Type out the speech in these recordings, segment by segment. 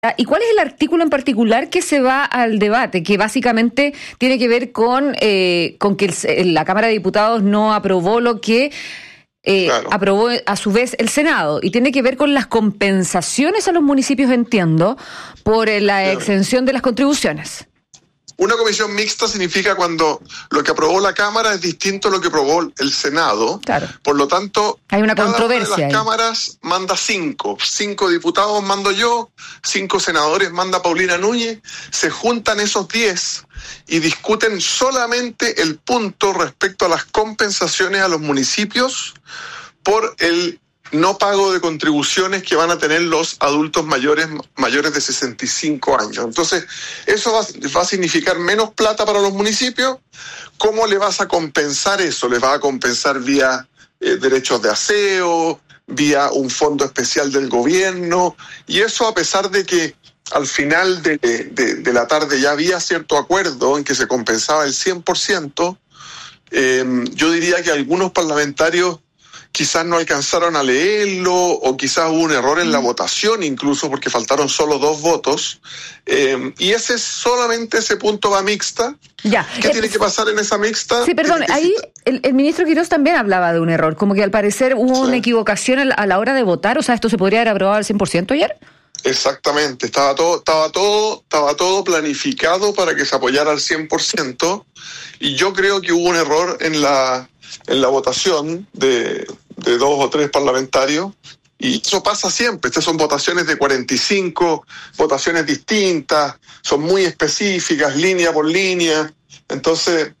¿Y cuál es el artículo en particular que se va al debate? Que básicamente tiene que ver con que la Cámara de Diputados no aprobó lo que aprobó a su vez el Senado, y tiene que ver con las compensaciones a los municipios, entiendo, por la exención de las contribuciones. Una comisión mixta significa cuando lo que aprobó la Cámara es distinto a lo que aprobó el Senado. Claro. Por lo tanto, hay una controversia. Cada una de las cámaras manda 5 diputados mando yo, 5 senadores manda Paulina Núñez. Se juntan esos 10 y discuten solamente el punto respecto a las compensaciones a los municipios por el no pago de contribuciones que van a tener los adultos mayores de 65 años. Entonces, eso va a significar menos plata para los municipios. ¿Cómo le vas a compensar eso? ¿Les vas a compensar vía derechos de aseo, vía un fondo especial del gobierno? Y eso a pesar de que al final de la tarde ya había cierto acuerdo en que se compensaba el 100%, yo diría que algunos parlamentarios quizás no alcanzaron a leerlo, o quizás hubo un error en la votación, incluso porque faltaron solo 2 votos. Y solamente ese punto va mixta. Ya. ¿Qué tiene que pasar en esa mixta? Sí, perdón, ahí el ministro Quirós también hablaba de un error, como que al parecer hubo una equivocación a la hora de votar. O sea, ¿esto se podría haber aprobado al 100% ayer? Exactamente, estaba todo planificado para que se apoyara al 100%, y yo creo que hubo un error en la votación de 2 o 3 parlamentarios, y eso pasa siempre. Estas son votaciones de 45, votaciones distintas, son muy específicas, línea por línea. Entonces,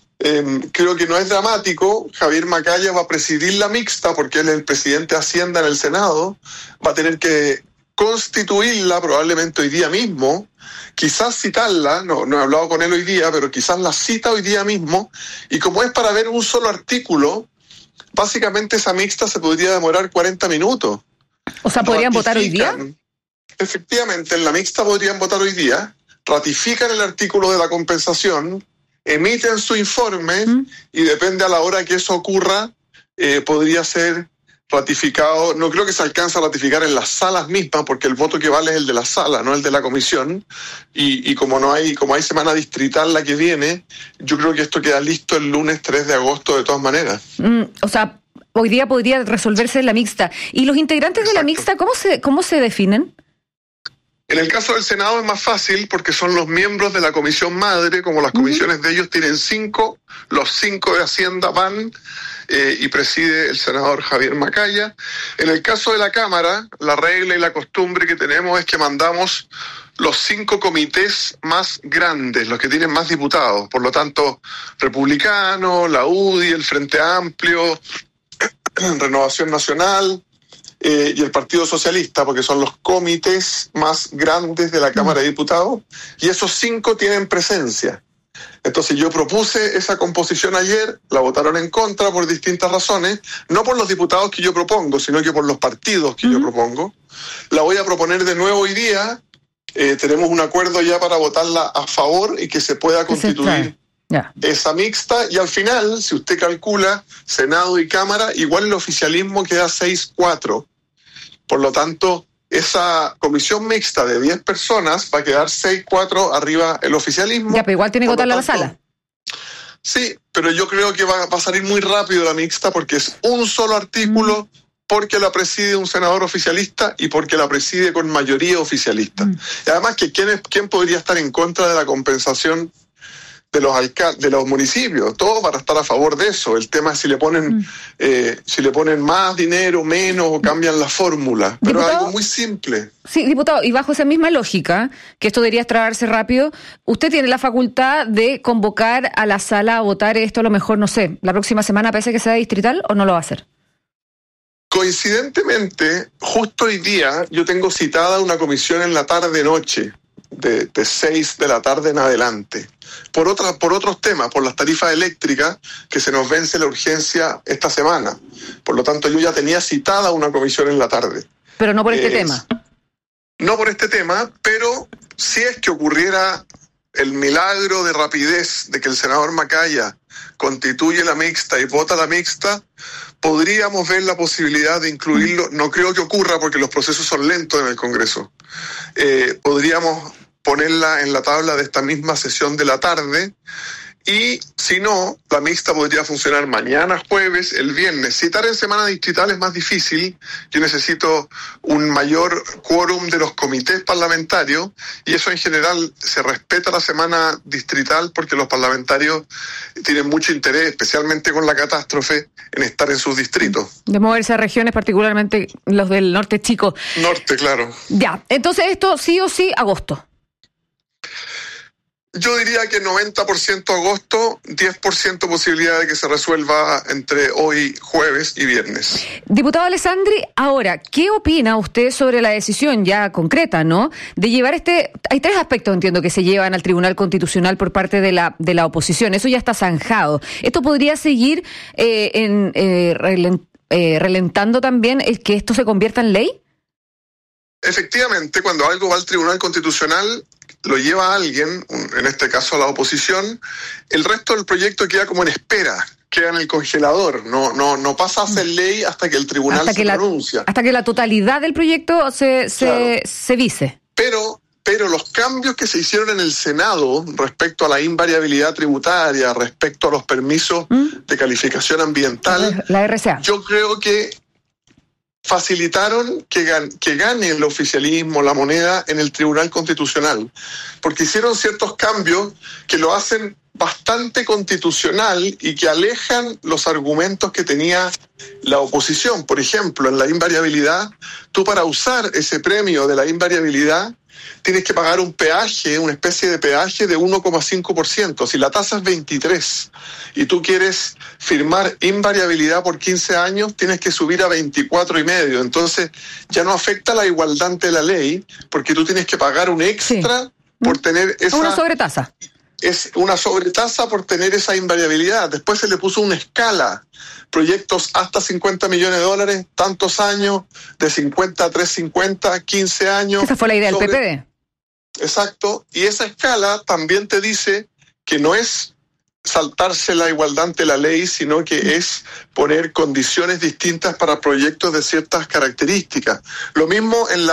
creo que no es dramático. Javier Macaya va a presidir la mixta porque él es el presidente de Hacienda en el Senado, va a tener que constituirla probablemente hoy día mismo, quizás citarla, no he hablado con él hoy día, pero quizás la cita hoy día mismo, y como es para ver un solo artículo, básicamente esa mixta se podría demorar 40 minutos. O sea, ¿podrían votar hoy día? Efectivamente, en la mixta podrían votar hoy día, ratifican el artículo de la compensación, emiten su informe, y depende a la hora que eso ocurra, podría ser ratificado. No creo que se alcance a ratificar en las salas mismas, porque el voto que vale es el de la sala, no el de la comisión, y como hay semana distrital la que viene, yo creo que esto queda listo el lunes 3 de agosto de todas maneras. O sea, hoy día podría resolverse la mixta. ¿Y los integrantes de la mixta cómo se definen? En el caso del Senado es más fácil porque son los miembros de la comisión madre. Como las comisiones de ellos tienen 5, los 5 de Hacienda van y preside el senador Javier Macaya. En el caso de la Cámara, la regla y la costumbre que tenemos es que mandamos los 5 comités más grandes, los que tienen más diputados. Por lo tanto, Republicano, la UDI, el Frente Amplio, Renovación Nacional, y el Partido Socialista, porque son los comités más grandes de la Cámara de Diputados, y esos 5 tienen presencia. Entonces yo propuse esa composición ayer, la votaron en contra por distintas razones, no por los diputados que yo propongo, sino que por los partidos que yo propongo. La voy a proponer de nuevo hoy día, tenemos un acuerdo ya para votarla a favor y que se pueda constituir esa mixta, y al final, si usted calcula Senado y Cámara, igual el oficialismo queda 6-4. Por lo tanto, esa comisión mixta de 10 personas va a quedar 6-4 arriba el oficialismo. Ya, pero igual tiene que votarla a la sala. Sí, pero yo creo que va a salir muy rápido la mixta porque es un solo artículo, porque la preside un senador oficialista y porque la preside con mayoría oficialista. Y además, que ¿quién podría estar en contra de la compensación de los municipios? Todo para estar a favor de eso. El tema es si le ponen más dinero, menos, o cambian la fórmula. Pero es algo muy simple. Sí, diputado, y bajo esa misma lógica, que esto debería extrabarse rápido, usted tiene la facultad de convocar a la sala a votar esto, a lo mejor, no sé, la próxima semana, parece que sea distrital, ¿o no lo va a hacer? Coincidentemente, justo hoy día yo tengo citada una comisión en la tarde-noche, de 6 de la tarde en adelante, por otros temas, por las tarifas eléctricas, que se nos vence la urgencia esta semana. Por lo tanto, yo ya tenía citada una comisión en la tarde. Pero no por este tema. No por este tema, pero si es que ocurriera el milagro de rapidez de que el senador Macaya constituye la mixta y vota la mixta, podríamos ver la posibilidad de incluirlo. No creo que ocurra porque los procesos son lentos en el Congreso. Podríamos ponerla en la tabla de esta misma sesión de la tarde. Y si no, la mixta podría funcionar mañana, jueves, el viernes. Citar en semana distrital es más difícil. Yo necesito un mayor quórum de los comités parlamentarios y eso en general se respeta la semana distrital porque los parlamentarios tienen mucho interés, especialmente con la catástrofe, en estar en sus distritos. De moverse a regiones, particularmente los del norte chico. Norte, claro. Ya, entonces esto sí o sí, agosto. Yo diría que 90% agosto, 10% posibilidad de que se resuelva entre hoy, jueves y viernes. Diputado Alessandri, ahora, ¿qué opina usted sobre la decisión ya concreta, ¿no? De llevar hay 3 aspectos, entiendo, que se llevan al Tribunal Constitucional por parte de la oposición. Eso ya está zanjado. ¿Esto podría seguir relentando también el que esto se convierta en ley? Efectivamente, cuando algo va al Tribunal Constitucional, lo lleva a alguien, en este caso a la oposición, el resto del proyecto queda como en espera, queda en el congelador, no pasa a ser ley hasta que el tribunal se pronuncia. Hasta que la totalidad del proyecto se vise. Pero los cambios que se hicieron en el Senado respecto a la invariabilidad tributaria, respecto a los permisos de calificación ambiental, la RCA, yo creo que facilitaron que gane el oficialismo, la moneda, en el Tribunal Constitucional, porque hicieron ciertos cambios que lo hacen bastante constitucional y que alejan los argumentos que tenía la oposición. Por ejemplo, en la invariabilidad, tú para usar ese premio de la invariabilidad tienes que pagar un peaje, una especie de peaje de 1,5%. Si la tasa es 23 y tú quieres firmar invariabilidad por 15 años, tienes que subir a 24,5. Entonces ya no afecta la igualdad ante la ley porque tú tienes que pagar un extra por tener esa... Una sobretasa. Es una sobretasa por tener esa invariabilidad. Después se le puso una escala. Proyectos hasta $50 millones, tantos años, de 50 a 350, 15 años. Esa fue la idea del PPD. Exacto. Y esa escala también te dice que no es saltarse la igualdad ante la ley, sino que es poner condiciones distintas para proyectos de ciertas características. Lo mismo en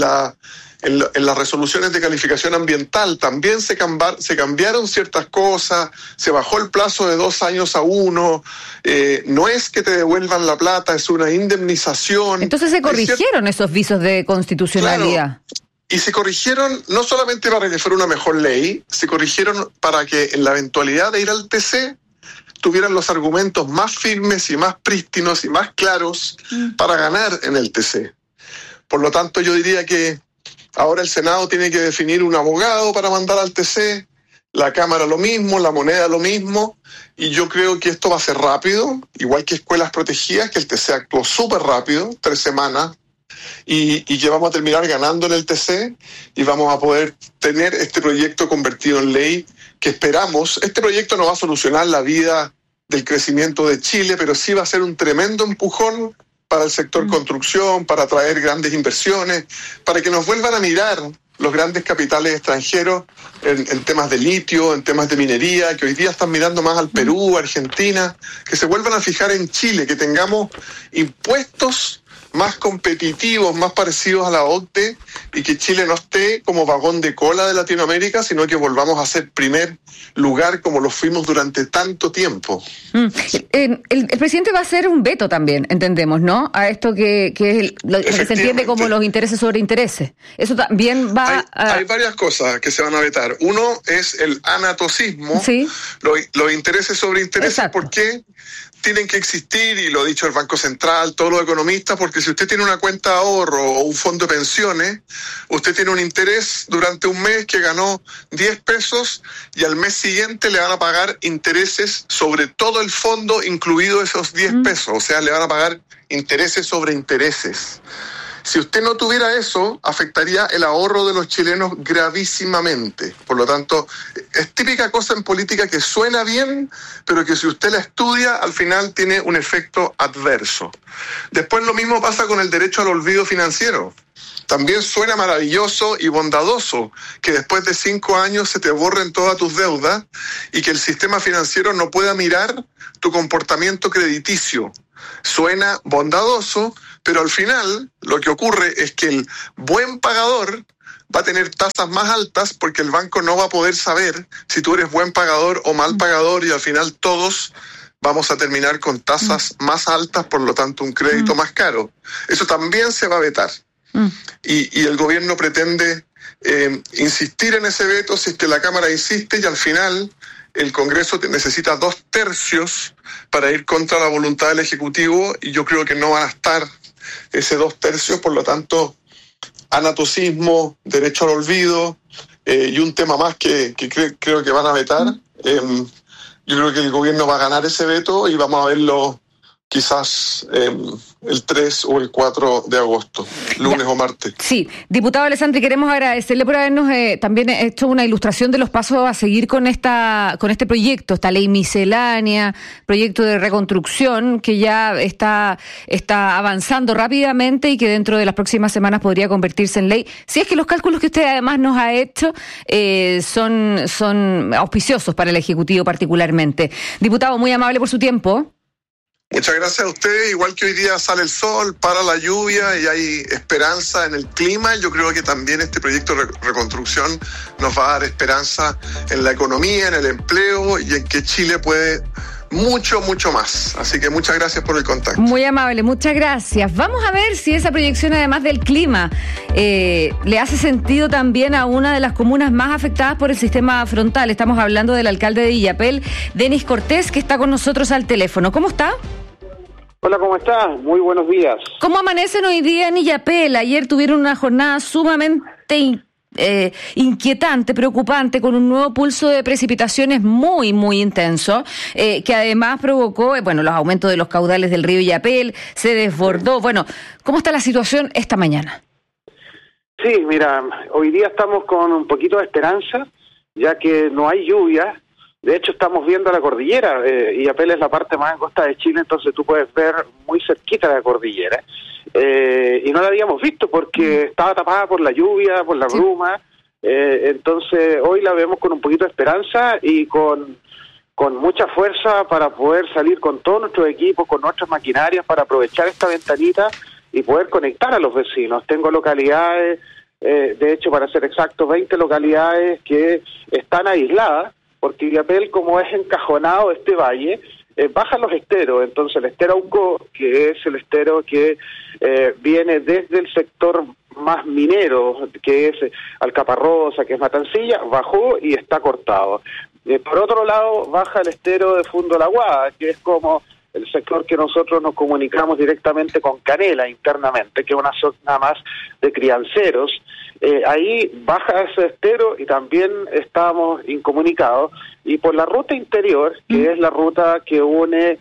las resoluciones de calificación ambiental, también se cambiaron ciertas cosas, se bajó el plazo de 2 años a 1, no es que te devuelvan la plata, es una indemnización. Entonces se corrigieron esos visos de constitucionalidad. Claro. Y se corrigieron no solamente para que fuera una mejor ley, se corrigieron para que en la eventualidad de ir al TC tuvieran los argumentos más firmes y más prístinos y más claros para ganar en el TC. Por lo tanto, yo diría que ahora el Senado tiene que definir un abogado para mandar al TC, la Cámara lo mismo, la moneda lo mismo, y yo creo que esto va a ser rápido, igual que Escuelas Protegidas, que el TC actuó súper rápido, 3 semanas, y que vamos a terminar ganando en el TC y vamos a poder tener este proyecto convertido en ley que esperamos. Este proyecto no va a solucionar la vida del crecimiento de Chile, pero sí va a ser un tremendo empujón para el sector construcción, para atraer grandes inversiones, para que nos vuelvan a mirar los grandes capitales extranjeros en temas de litio, en temas de minería, que hoy día están mirando más al Perú, Argentina, que se vuelvan a fijar en Chile, que tengamos impuestos más competitivos, más parecidos a la OCDE, y que Chile no esté como vagón de cola de Latinoamérica, sino que volvamos a ser primer lugar como lo fuimos durante tanto tiempo. El presidente va a hacer un veto también, entendemos, ¿no? A esto que se entiende como los intereses sobre intereses. Eso también va Hay varias cosas que se van a vetar. Uno es el anatocismo, ¿sí? Los intereses sobre intereses. Exacto. ¿Por qué tienen que existir? Y lo ha dicho el Banco Central, todos los economistas, porque si usted tiene una cuenta de ahorro o un fondo de pensiones, usted tiene un interés durante un mes que ganó 10 pesos y al mes siguiente le van a pagar intereses sobre todo el fondo, incluido esos 10 pesos. O sea, le van a pagar intereses sobre intereses. Si usted no tuviera eso, afectaría el ahorro de los chilenos gravísimamente. Por lo tanto, es típica cosa en política que suena bien, pero que si usted la estudia, al final tiene un efecto adverso. Después lo mismo pasa con el derecho al olvido financiero. También suena maravilloso y bondadoso que después de 5 años se te borren todas tus deudas y que el sistema financiero no pueda mirar tu comportamiento crediticio. Suena bondadoso, pero al final lo que ocurre es que el buen pagador va a tener tasas más altas porque el banco no va a poder saber si tú eres buen pagador o mal pagador, y al final todos vamos a terminar con tasas más altas, por lo tanto un crédito más caro. Eso también se va a vetar. Y el gobierno pretende insistir en ese veto si es que la Cámara insiste, y al final el Congreso necesita 2/3 para ir contra la voluntad del Ejecutivo, y yo creo que no van a estar ese 2/3, por lo tanto anatocismo, derecho al olvido, y un tema más que creo que van a vetar. Yo creo que el gobierno va a ganar ese veto y vamos a verlo quizás el 3 o el 4 de agosto, lunes o martes. Sí, diputado Alessandri, queremos agradecerle por habernos también hecho una ilustración de los pasos a seguir con este proyecto, esta ley miscelánea, proyecto de reconstrucción que ya está avanzando rápidamente y que dentro de las próximas semanas podría convertirse en ley, si es que los cálculos que usted además nos ha hecho son auspiciosos para el Ejecutivo particularmente. Diputado, muy amable por su tiempo. Muchas gracias a ustedes. Igual que hoy día sale el sol, para la lluvia y hay esperanza en el clima, yo creo que también este proyecto de reconstrucción nos va a dar esperanza en la economía, en el empleo y en que Chile puede mucho, mucho más. Así que muchas gracias por el contacto. Muy amable, muchas gracias. Vamos a ver si esa proyección, además del clima, le hace sentido también a una de las comunas más afectadas por el sistema frontal. Estamos hablando del alcalde de Illapel, Denis Cortés, que está con nosotros al teléfono. ¿Cómo está? Hola, ¿cómo estás? Muy buenos días. ¿Cómo amanecen hoy día en Illapel? Ayer tuvieron una jornada sumamente inquietante, preocupante, con un nuevo pulso de precipitaciones muy, muy intenso, que además provocó, los aumentos de los caudales del río Illapel, se desbordó. Bueno, ¿cómo está la situación esta mañana? Sí, mira, hoy día estamos con un poquito de esperanza, ya que no hay lluvia. De hecho, estamos viendo la cordillera. Illapel es la parte más angosta de Chile, entonces tú puedes ver muy cerquita de la cordillera. Y no la habíamos visto porque estaba tapada por la lluvia, por la bruma. Entonces, hoy la vemos con un poquito de esperanza y con mucha fuerza para poder salir con todos nuestros equipos, con nuestras maquinarias, para aprovechar esta ventanita y poder conectar a los vecinos. Tengo localidades, de hecho, para ser exacto, 20 localidades que están aisladas, porque Illapel, como es encajonado este valle, bajan los esteros. Entonces el estero Auco, que es el estero que viene desde el sector más minero, que es Alcaparrosa, que es Matancilla, bajó y está cortado. Por otro lado, baja el estero de Fundo La Guada, que es como el sector que nosotros nos comunicamos directamente con Canela internamente, que es una zona más de crianceros. Ahí baja ese estero y también estamos incomunicados. Y por la ruta interior, que es la ruta que une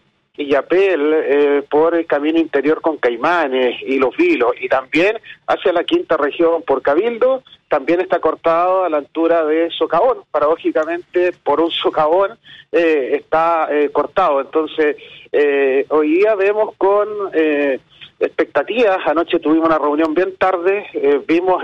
Illapel por el camino interior con Caimanes y Los Vilos, y también hacia la quinta región por Cabildo, también está cortado a la altura de Socavón. Paradójicamente, por un socavón está cortado. Entonces, hoy día vemos con expectativas. Anoche tuvimos una reunión bien tarde, vimos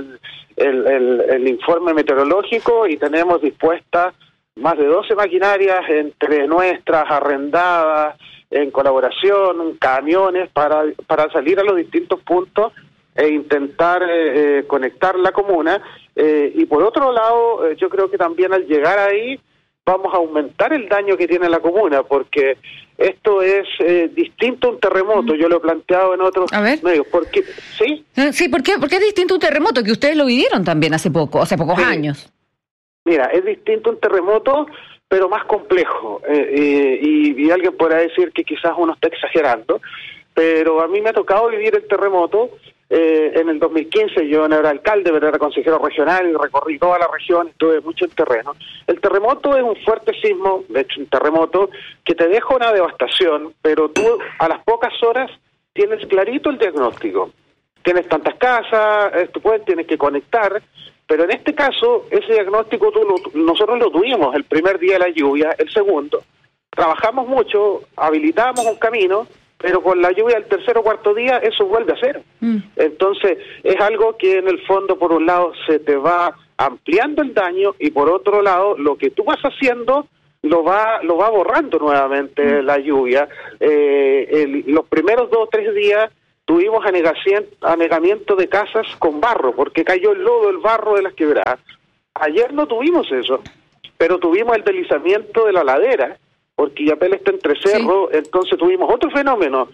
el informe meteorológico y tenemos dispuestas más de 12 maquinarias entre nuestras, arrendadas, en colaboración, camiones, para salir a los distintos puntos e intentar conectar la comuna. Y por otro lado, yo creo que también al llegar ahí vamos a aumentar el daño que tiene la comuna, porque esto es distinto a un terremoto. Yo lo he planteado en otros medios. ¿Por qué? ¿Sí? Sí, ¿por qué es distinto a un terremoto? Que ustedes lo vivieron también hace pocos años. Mira, es distinto a un terremoto, pero más complejo. Y alguien podrá decir que quizás uno está exagerando, pero a mí me ha tocado vivir el terremoto. En el 2015 yo no era alcalde, pero era consejero regional y recorrí toda la región, estuve mucho en terreno. El terremoto es un fuerte sismo, de hecho un terremoto que te deja una devastación, pero tú a las pocas horas tienes clarito el diagnóstico. Tienes tantas casas, tienes que conectar, pero en este caso ese diagnóstico nosotros lo tuvimos el primer día de la lluvia, el segundo. Trabajamos mucho, habilitamos un camino pero con la lluvia del tercer o cuarto día eso vuelve a cero. Entonces es algo que en el fondo, por un lado, se te va ampliando el daño, y por otro lado, lo que tú vas haciendo lo va borrando nuevamente la lluvia. Los primeros 2 o 3 días tuvimos anegamiento de casas con barro, porque cayó el lodo, el barro de las quebradas. Ayer no tuvimos eso, pero tuvimos el deslizamiento de la ladera, porque Illapel está entre cerros, entonces tuvimos otro fenómeno.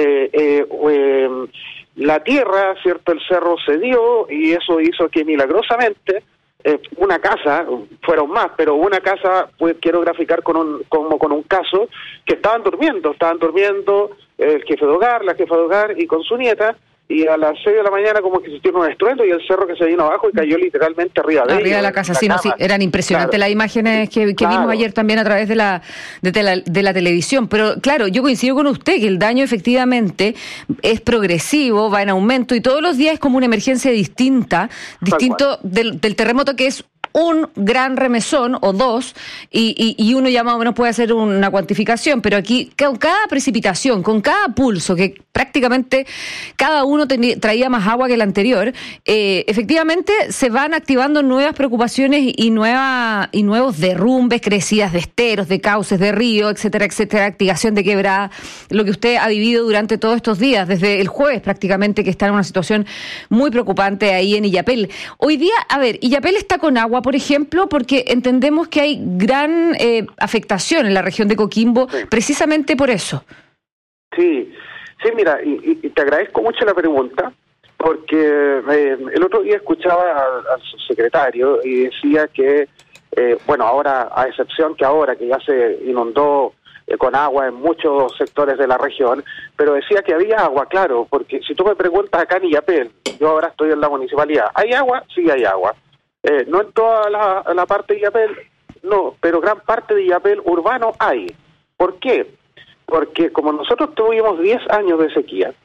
La tierra, ¿cierto? El cerro cedió, y eso hizo que milagrosamente una casa, fueron más, pero una casa, pues quiero graficar con un caso, que estaban durmiendo el jefe de hogar, la jefa de hogar y con su nieta, y a las 6 de la mañana como que existió un estruendo y el cerro que se vino abajo y cayó literalmente arriba de ellos. Arriba de la casa, sí, eran impresionantes las imágenes que vimos ayer también a través de la televisión. Pero claro, yo coincido con usted que el daño efectivamente es progresivo, va en aumento, y todos los días es como una emergencia distinto del terremoto, que es un gran remesón o dos, y uno ya más o menos puede hacer una cuantificación, pero aquí con cada precipitación, con cada pulso, que prácticamente cada uno traía más agua que el anterior, efectivamente se van activando nuevas preocupaciones y nuevos derrumbes, crecidas de esteros, de cauces, de río, etcétera, etcétera, activación de quebrada, lo que usted ha vivido durante todos estos días, desde el jueves prácticamente, que está en una situación muy preocupante ahí en Illapel. Hoy día, a ver, Illapel está con agua, por ejemplo, porque entendemos que hay gran afectación en la región de Coquimbo, precisamente por eso. Sí, mira, y te agradezco mucho la pregunta, porque el otro día escuchaba al subsecretario y decía que, ahora, a excepción que ahora que ya se inundó con agua en muchos sectores de la región, pero decía que había agua, claro, porque si tú me preguntas acá en Illapel, yo ahora estoy en la municipalidad, ¿hay agua? Sí hay agua. No en toda la parte de Illapel, no, pero gran parte de Illapel urbano hay. ¿Por qué? Porque como nosotros tuvimos 10 años de sequía,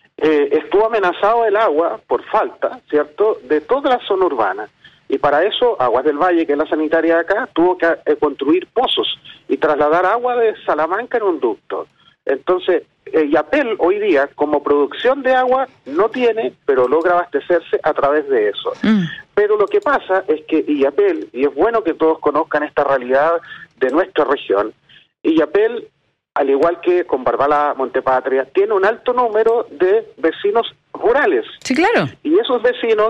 estuvo amenazado el agua por falta, ¿cierto?, de toda la zona urbana. Y para eso, Aguas del Valle, que es la sanitaria de acá, tuvo que construir pozos y trasladar agua de Salamanca en un ducto. Entonces, Illapel hoy día, como producción de agua, no tiene, pero logra abastecerse a través de eso. Pero lo que pasa es que Illapel, y es bueno que todos conozcan esta realidad de nuestra región, Illapel, al igual que con Barbala, Montepatria, tiene un alto número de vecinos rurales. Sí, claro. Y esos vecinos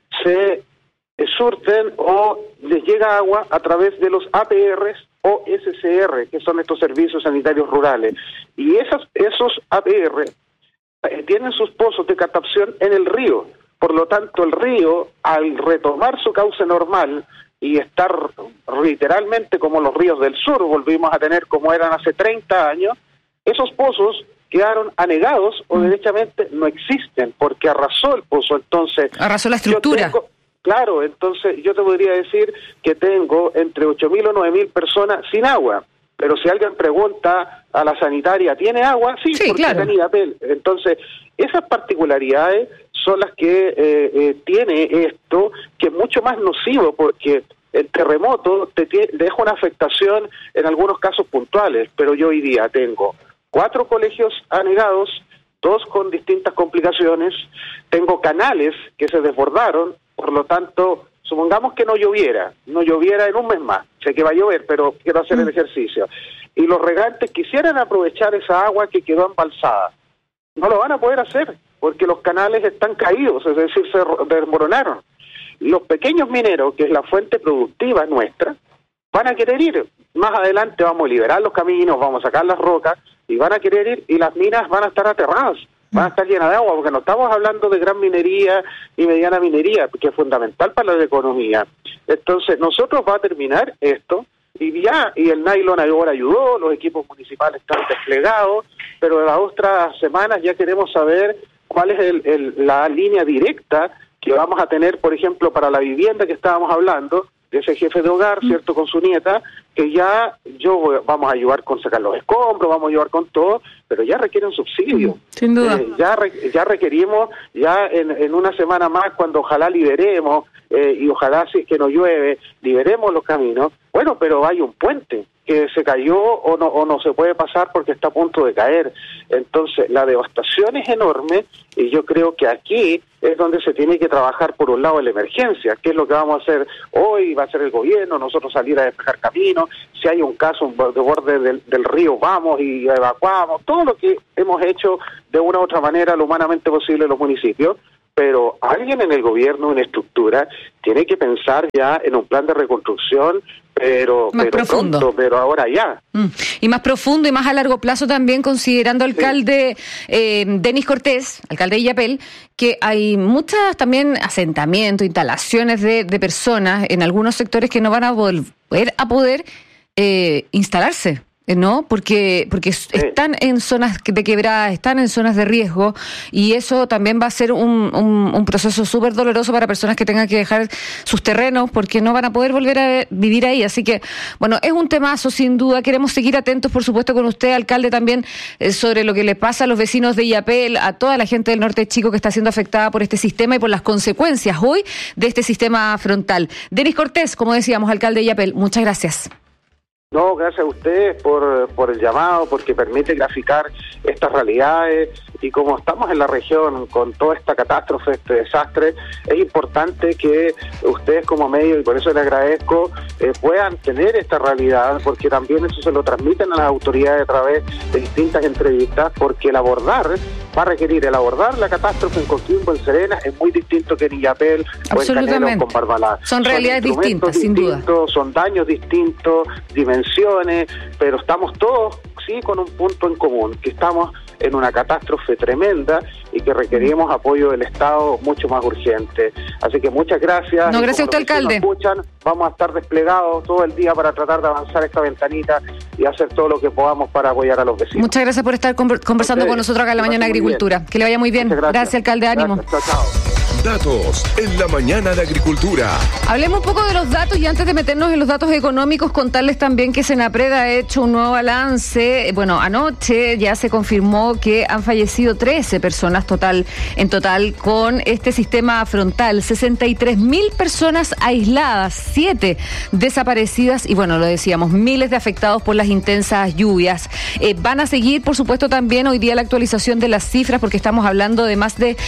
se surten o les llega agua a través de los APRs o SCR, que son estos servicios sanitarios rurales. Y esos APR tienen sus pozos de captación en el río. Por lo tanto, el río, al retomar su cauce normal y estar literalmente como los ríos del sur, volvimos a tener como eran hace 30 años, esos pozos quedaron anegados o derechamente no existen, porque arrasó el pozo. Entonces, arrasó la estructura. Claro, entonces yo te podría decir que tengo entre 8.000 o 9.000 personas sin agua, pero si alguien pregunta a la sanitaria, ¿tiene agua? Sí, porque claro. Está en Illapel. Entonces, esas particularidades son las que tiene esto, que es mucho más nocivo, porque el terremoto te deja una afectación en algunos casos puntuales, pero yo hoy día tengo 4 colegios anegados, 2 con distintas complicaciones, tengo canales que se desbordaron. Por lo tanto, supongamos que no lloviera en un mes más, sé que va a llover, pero quiero hacer el ejercicio, y los regantes quisieran aprovechar esa agua que quedó embalsada, no lo van a poder hacer, porque los canales están caídos, es decir, se desmoronaron. Los pequeños mineros, que es la fuente productiva nuestra, van a querer ir. Más adelante vamos a liberar los caminos, vamos a sacar las rocas, y van a querer ir, y las minas van a estar aterradas. Van a estar llenas de agua, porque no estamos hablando de gran minería y mediana minería, que es fundamental para la economía. Entonces, nosotros va a terminar esto, y el nylon ahora ayudó, los equipos municipales están desplegados, pero en las otras semanas ya queremos saber cuál es la línea directa que vamos a tener, por ejemplo, para la vivienda que estábamos hablando, de ese jefe de hogar, ¿cierto?, con su nieta, que ya vamos a ayudar con sacar los escombros, vamos a ayudar con todo, pero ya requiere un subsidio. Sin duda. Ya requerimos, en una semana más, cuando ojalá liberemos, y ojalá si es que no llueve, liberemos los caminos, bueno, pero hay un puente, que se cayó o no se puede pasar porque está a punto de caer. Entonces, la devastación es enorme y yo creo que aquí es donde se tiene que trabajar, por un lado, en la emergencia, que es lo que vamos a hacer hoy, va a hacer el gobierno, nosotros salir a despejar caminos, si hay un caso de borde del río, vamos y evacuamos, todo lo que hemos hecho de una u otra manera, lo humanamente posible en los municipios. Pero alguien en el gobierno, una estructura, tiene que pensar ya en un plan de reconstrucción, pero profundo. Pronto, pero ahora ya. Y más profundo y más a largo plazo también, considerando alcalde Denis Cortés, alcalde de Illapel, que hay muchas también asentamientos, instalaciones de personas en algunos sectores que no van a poder instalarse. ¿No? Porque están en zonas de quebrada, están en zonas de riesgo, y eso también va a ser un proceso súper doloroso para personas que tengan que dejar sus terrenos porque no van a poder volver a vivir ahí. Así que, bueno, es un temazo sin duda. Queremos seguir atentos, por supuesto, con usted, alcalde, también sobre lo que le pasa a los vecinos de Illapel, a toda la gente del norte chico que está siendo afectada por este sistema y por las consecuencias hoy de este sistema frontal. Denis Cortés, como decíamos, alcalde de Illapel, muchas gracias. No, gracias a ustedes por el llamado, porque permite graficar estas realidades, y como estamos en la región con toda esta catástrofe, este desastre, es importante que ustedes como medio, y por eso les agradezco, puedan tener esta realidad, porque también eso se lo transmiten a las autoridades a través de distintas entrevistas, porque el abordar la catástrofe en Coquimbo, en Serena, es muy distinto que en Illapel o en Canelo o con Barbalá. Son realidades distintas, sin duda. Son daños distintos, dimensiones, pero estamos todos, sí, con un punto en común, que estamos en una catástrofe tremenda y que requerimos apoyo del Estado mucho más urgente. Así que muchas gracias. No, gracias a usted, alcalde. Vamos a estar desplegados todo el día para tratar de avanzar esta ventanita y hacer todo lo que podamos para apoyar a los vecinos. Muchas gracias por estar conversando con nosotros acá en La Mañana de Agricultura. Bien. Que le vaya muy bien. Gracias, alcalde. Ánimo. Gracias. Chao. Datos en La Mañana de Agricultura. Hablemos un poco de los datos, y antes de meternos en los datos económicos, contarles también que Senapred ha hecho un nuevo balance. Bueno, anoche ya se confirmó que han fallecido 13 personas en total con este sistema frontal, 63.000 personas aisladas, 7 desaparecidas y, bueno, lo decíamos, miles de afectados por las intensas lluvias. Van a seguir, por supuesto, también hoy día la actualización de las cifras, porque estamos hablando de más de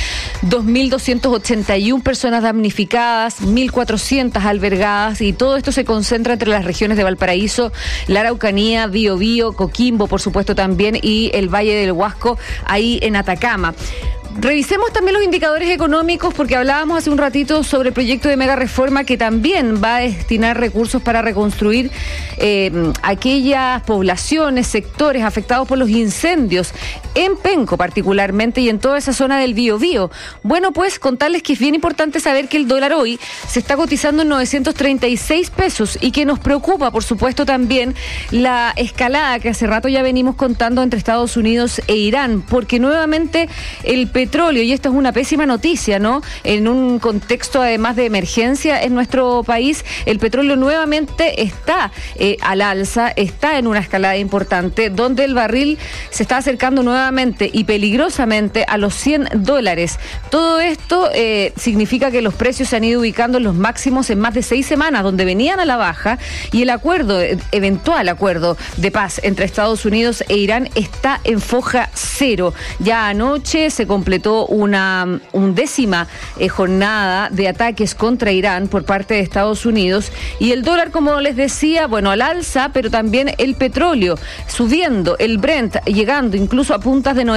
2.281 personas damnificadas, 1.400 albergadas, y todo esto se concentra entre las regiones de Valparaíso, la Araucanía, Biobío, Coquimbo, por supuesto también, y el Valle del Huasco, ahí en Atacama. Revisemos también los indicadores económicos, porque hablábamos hace un ratito sobre el proyecto de mega reforma que también va a destinar recursos para reconstruir aquellas poblaciones, sectores afectados por los incendios, en Penco particularmente y en toda esa zona del Biobío. Bueno, pues contarles que es bien importante saber que el dólar hoy se está cotizando en 936 pesos y que nos preocupa, por supuesto, también la escalada que hace rato ya venimos contando entre Estados Unidos e Irán, porque nuevamente el petróleo, y esto es una pésima noticia, ¿no? En un contexto además de emergencia en nuestro país, el petróleo nuevamente está al alza, está en una escalada importante, donde el barril se está acercando nuevamente y peligrosamente a los $100. Todo esto significa que los precios se han ido ubicando en los máximos en más de 6 semanas, donde venían a la baja, y el eventual acuerdo de paz entre Estados Unidos e Irán está en foja cero. Ya anoche se completó una 10ª jornada de ataques contra Irán por parte de Estados Unidos, y el dólar, como les decía, bueno, al alza, pero también el petróleo subiendo, el Brent llegando incluso a puntas de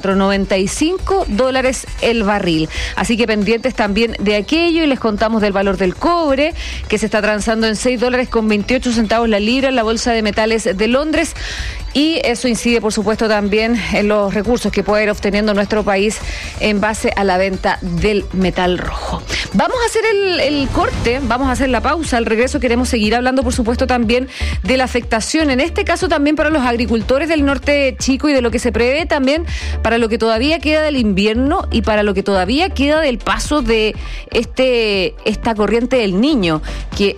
$95 el barril. Así que pendientes también de aquello, y les contamos del valor del cobre, que se está transando en $6.28 la libra en la Bolsa de Metales de Londres. Y eso incide, por supuesto, también en los recursos que puede ir obteniendo nuestro país en base a la venta del metal rojo. Vamos a hacer el corte, vamos a hacer la pausa. Al regreso queremos seguir hablando, por supuesto, también de la afectación, en este caso también para los agricultores del norte chico, y de lo que se prevé también para lo que todavía queda del invierno y para lo que todavía queda del paso de esta corriente del Niño, que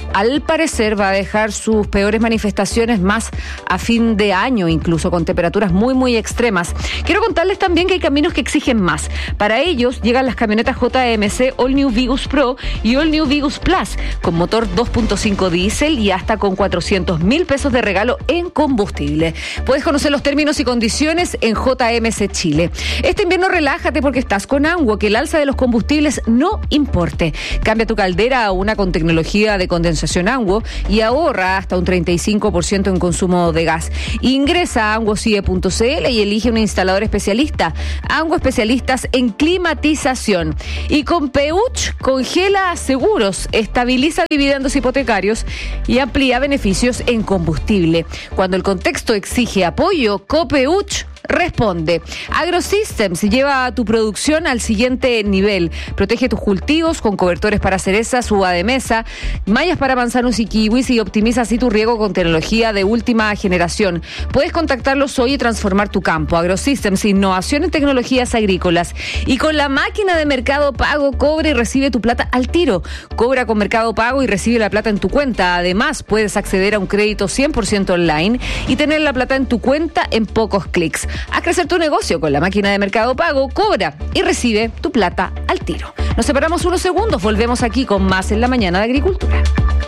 al parecer va a dejar sus peores manifestaciones más a fin de año, incluso con temperaturas muy, muy extremas. Quiero contarles también que hay caminos que exigen más. Para ellos llegan las camionetas JMC All New Vigus Pro y All New Vigus Plus, con motor 2.5 diésel y hasta con 400.000 pesos de regalo en combustible. Puedes conocer los términos y condiciones en JMC Chile. Este invierno relájate porque estás con Anguo, que el alza de los combustibles no importe. Cambia tu caldera a una con tecnología de condensación Anguo y ahorra hasta un 35% en consumo de gas. Ingresa a anguocie.cl y elige un instalador especialista. Anguo, especialistas en climatización. Y con Peuch, congela seguros, estabiliza dividendos hipotecarios y amplía beneficios en combustible. Cuando el contexto exige apoyo, Copeuch responde. AgroSystems lleva tu producción al siguiente nivel. Protege tus cultivos con cobertores para cerezas, uva de mesa, mallas para manzanos y kiwis y optimiza así tu riego con tecnología de última generación. Puedes contactarlos hoy y transformar tu campo. AgroSystems, innovación en tecnologías agrícolas. Y con la máquina de Mercado Pago, cobra y recibe tu plata al tiro. Cobra con Mercado Pago y recibe la plata en tu cuenta. Además, puedes acceder a un crédito 100% online y tener la plata en tu cuenta en pocos clics. Haz crecer tu negocio con la máquina de Mercado Pago, cobra y recibe tu plata al tiro. Nos separamos unos segundos, volvemos aquí con más en la mañana de Agricultura.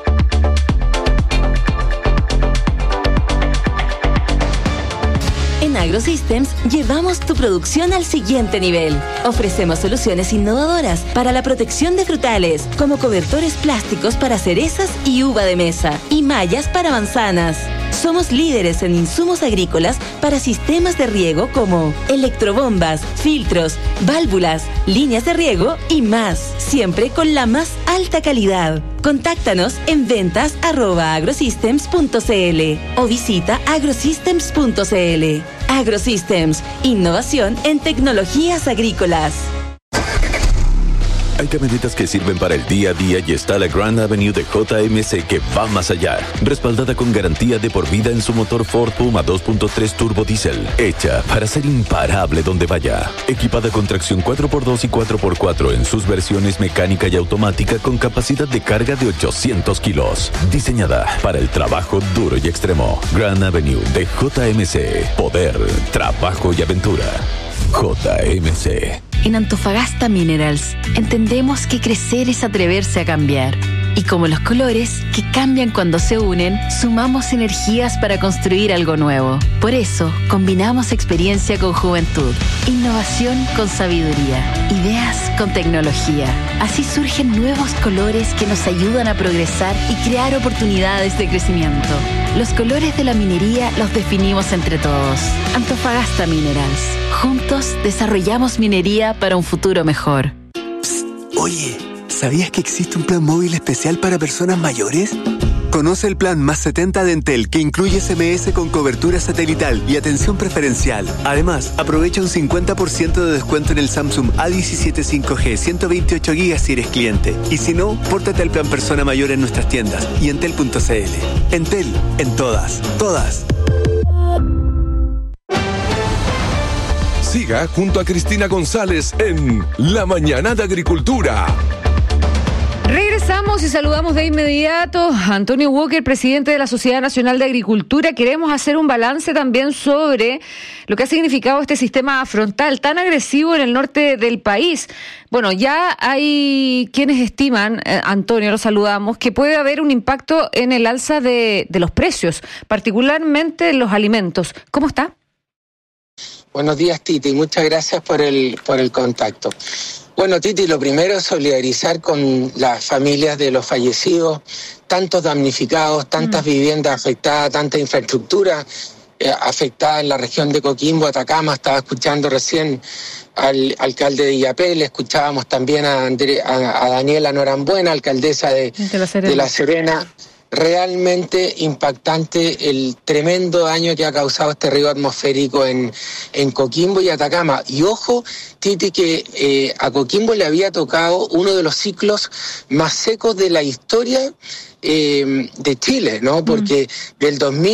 En AgroSystems llevamos tu producción al siguiente nivel. Ofrecemos soluciones innovadoras para la protección de frutales, como cobertores plásticos para cerezas y uva de mesa, y mallas para manzanas. Somos líderes en insumos agrícolas para sistemas de riego como electrobombas, filtros, válvulas, líneas de riego y más, siempre con la más alta calidad. Contáctanos en ventas@agrosystems.cl o visita agrosystems.cl. AgroSystems, innovación en tecnologías agrícolas. Hay camionetas que sirven para el día a día y está la Grand Avenue de JMC que va más allá. Respaldada con garantía de por vida en su motor Ford Puma 2.3 Turbo Diesel. Hecha para ser imparable donde vaya. Equipada con tracción 4x2 y 4x4 en sus versiones mecánica y automática con capacidad de carga de 800 kilos. Diseñada para el trabajo duro y extremo. Grand Avenue de JMC. Poder, trabajo y aventura. JMC. En Antofagasta Minerals entendemos que crecer es atreverse a cambiar. Y como los colores, que cambian cuando se unen, sumamos energías para construir algo nuevo. Por eso, combinamos experiencia con juventud, innovación con sabiduría, ideas con tecnología. Así surgen nuevos colores que nos ayudan a progresar y crear oportunidades de crecimiento. Los colores de la minería los definimos entre todos. Antofagasta Minerals. Juntos desarrollamos minería para un futuro mejor. Psst, oye, ¿sabías que existe un plan móvil especial para personas mayores? Conoce el plan Más 70 de Entel, que incluye SMS con cobertura satelital y atención preferencial. Además, aprovecha un 50% de descuento en el Samsung A17 5G 128 GB si eres cliente. Y si no, pórtate al plan Persona Mayor en nuestras tiendas y entel.cl. Entel, en todas. Siga junto a Cristina González en La Mañana de Agricultura. Regresamos y saludamos de inmediato a Antonio Walker, presidente de la Sociedad Nacional de Agricultura. Queremos hacer un balance también sobre lo que ha significado este sistema frontal tan agresivo en el norte del país. Bueno, ya hay quienes estiman, Antonio, lo saludamos, que puede haber un impacto en el alza de los precios, particularmente en los alimentos. ¿Cómo está? Buenos días, Titi. Muchas gracias por el contacto. Bueno, Titi, lo primero es solidarizar con las familias de los fallecidos, tantos damnificados, tantas viviendas afectadas, tanta infraestructura afectada en la región de Coquimbo, Atacama. Estaba escuchando recién al alcalde de Illapel, escuchábamos también a Daniela Norambuena, alcaldesa de La Serena. Realmente impactante el tremendo daño que ha causado este río atmosférico en Coquimbo y Atacama. Y ojo, Titi, que a Coquimbo le había tocado uno de los ciclos más secos de la historia de Chile, ¿no? Porque del 2000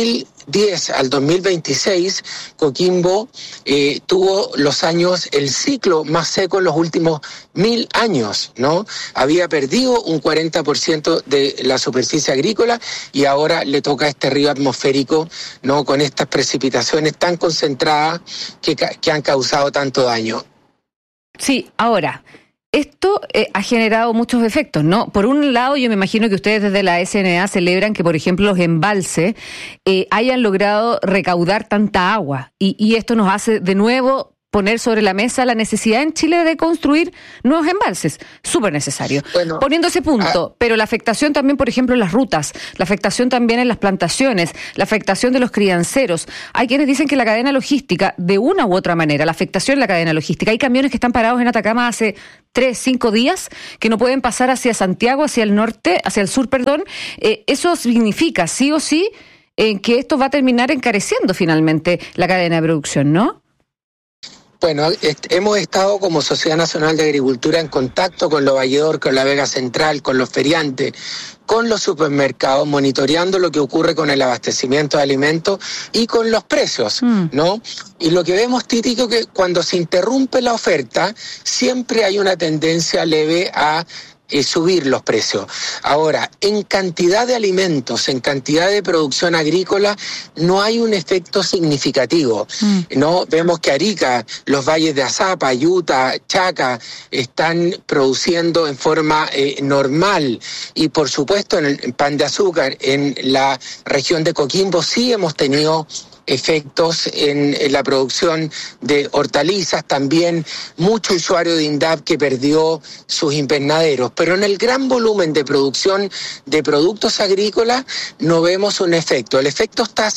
2010 al 2026, Coquimbo tuvo el ciclo más seco en los últimos 1000 años, ¿no? Había perdido un 40% de la superficie agrícola y ahora le toca este río atmosférico, ¿no? Con estas precipitaciones tan concentradas que han causado tanto daño. Sí, ahora, esto ha generado muchos efectos, ¿no? Por un lado, yo me imagino que ustedes desde la SNA celebran que, por ejemplo, los embalses hayan logrado recaudar tanta agua y esto nos hace de nuevo poner sobre la mesa la necesidad en Chile de construir nuevos embalses, súper necesario. Bueno, poniendo ese punto, pero la afectación también, por ejemplo, en las rutas, la afectación también en las plantaciones, la afectación de los crianceros. Hay quienes dicen que la cadena logística, de una u otra manera, la afectación en la cadena logística, hay camiones que están parados en Atacama hace 3-5 días, que no pueden pasar hacia Santiago, hacia el sur, eso significa, sí o sí, que esto va a terminar encareciendo finalmente la cadena de producción, ¿no? Bueno, hemos estado como Sociedad Nacional de Agricultura en contacto con los valledor, con la Vega Central, con los feriantes, con los supermercados, monitoreando lo que ocurre con el abastecimiento de alimentos y con los precios, ¿no? Y lo que vemos, Titi, que cuando se interrumpe la oferta, siempre hay una tendencia leve a subir los precios. Ahora, en cantidad de alimentos, en cantidad de producción agrícola, no hay un efecto significativo, ¿no? Vemos que Arica, los valles de Azapa, Yuta, Chaca, están produciendo en forma normal. Y por supuesto, en el Pan de Azúcar, en la región de Coquimbo, sí hemos tenido efectos en la producción de hortalizas, también mucho usuario de INDAP que perdió sus invernaderos, pero en el gran volumen de producción de productos agrícolas no vemos un efecto. El efecto está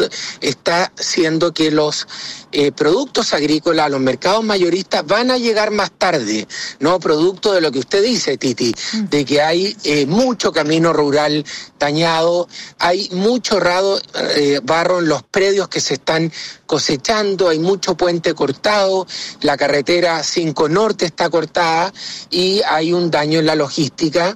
siendo que los productos agrícolas a los mercados mayoristas van a llegar más tarde, ¿no? Producto de lo que usted dice, Titi, de que hay mucho camino rural dañado, hay mucho barro en los predios que se están cosechando, hay mucho puente cortado, la carretera 5 Norte está cortada y hay un daño en la logística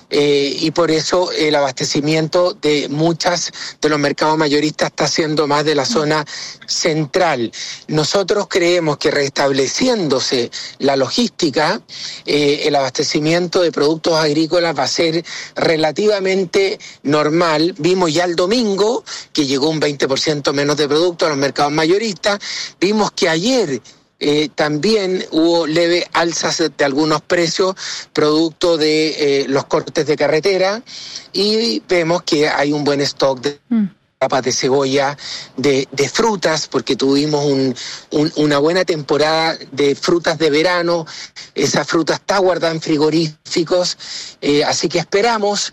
y por eso el abastecimiento de los mercados mayoristas está siendo más de la zona central. Nosotros creemos que restableciéndose la logística, el abastecimiento de productos agrícolas va a ser relativamente normal. Vimos ya el domingo que llegó un 20% menos de productos a los mercados mayoristas. Vimos que ayer también hubo leve alzas de algunos precios producto de los cortes de carretera y vemos que hay un buen stock de papas, de cebolla, de frutas, porque tuvimos una buena temporada de frutas de verano. Esa fruta está guardada en frigoríficos, así que esperamos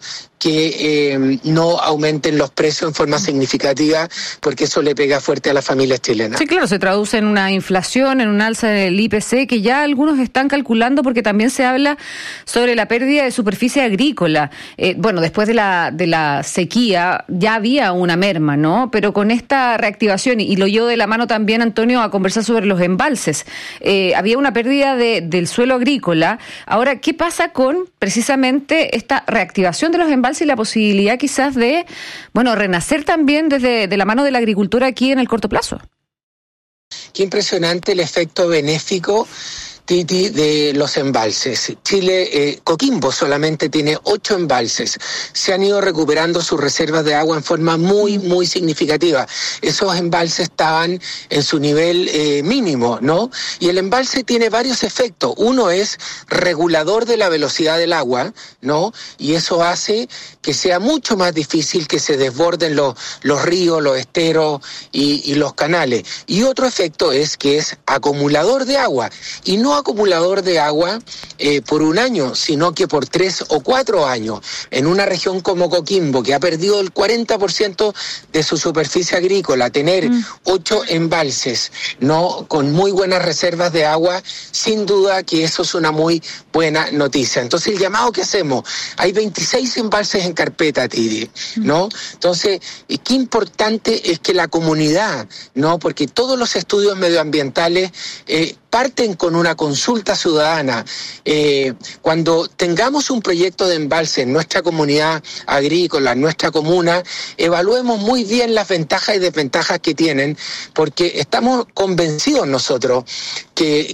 que no aumenten los precios en forma significativa, porque eso le pega fuerte a las familias chilenas. Sí, claro, se traduce en una inflación, en un alza del IPC, que ya algunos están calculando, porque también se habla sobre la pérdida de superficie agrícola. Después de la sequía ya había una merma, ¿no? Pero con esta reactivación, y lo llevo de la mano también, Antonio, a conversar sobre los embalses, había una pérdida del suelo agrícola. Ahora, ¿qué pasa con precisamente esta reactivación de los embalses y la posibilidad quizás de, renacer también desde de la mano de la agricultura aquí en el corto plazo? Qué impresionante el efecto benéfico, Titi, de los embalses. Coquimbo solamente tiene 8 embalses. Se han ido recuperando sus reservas de agua en forma muy, muy significativa. Esos embalses estaban en su nivel mínimo, ¿no? Y el embalse tiene varios efectos. Uno es regulador de la velocidad del agua, ¿no? Y eso hace que sea mucho más difícil que se desborden los ríos, los esteros y los canales. Y otro efecto es que es acumulador de agua. Y no acumulador de agua por un año, sino que por 3 o 4 años. En una región como Coquimbo, que ha perdido el 40% de su superficie agrícola, tener 8 embalses, ¿no? Con muy buenas reservas de agua, sin duda que eso es una muy buena noticia. Entonces, el llamado que hacemos, hay 26 embalses en carpeta, Titi, ¿no? Entonces, qué importante es que la comunidad, ¿no? Porque todos los estudios medioambientales parten con una consulta ciudadana. Cuando tengamos un proyecto de embalse en nuestra comunidad agrícola, en nuestra comuna, evaluemos muy bien las ventajas y desventajas que tienen, porque estamos convencidos nosotros que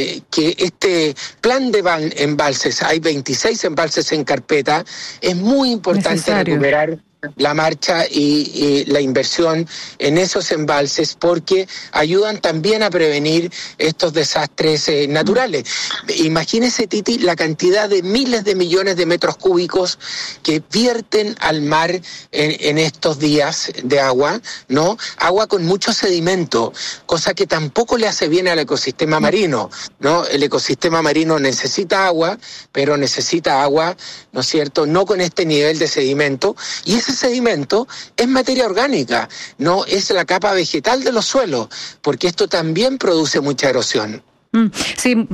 este plan de embalses, hay 26 embalses en carpeta, es muy importante recuperar la marcha y la inversión en esos embalses, porque ayudan también a prevenir estos desastres naturales. Imagínese, Titi, la cantidad de miles de millones de metros cúbicos que vierten al mar en estos días de agua, ¿no? Agua con mucho sedimento, cosa que tampoco le hace bien al ecosistema marino, ¿no? El ecosistema marino necesita agua, pero necesita agua, ¿no es cierto?, no con este nivel de sedimento, y ese sedimento es materia orgánica, no es la capa vegetal de los suelos, porque esto también produce mucha erosión. Sí,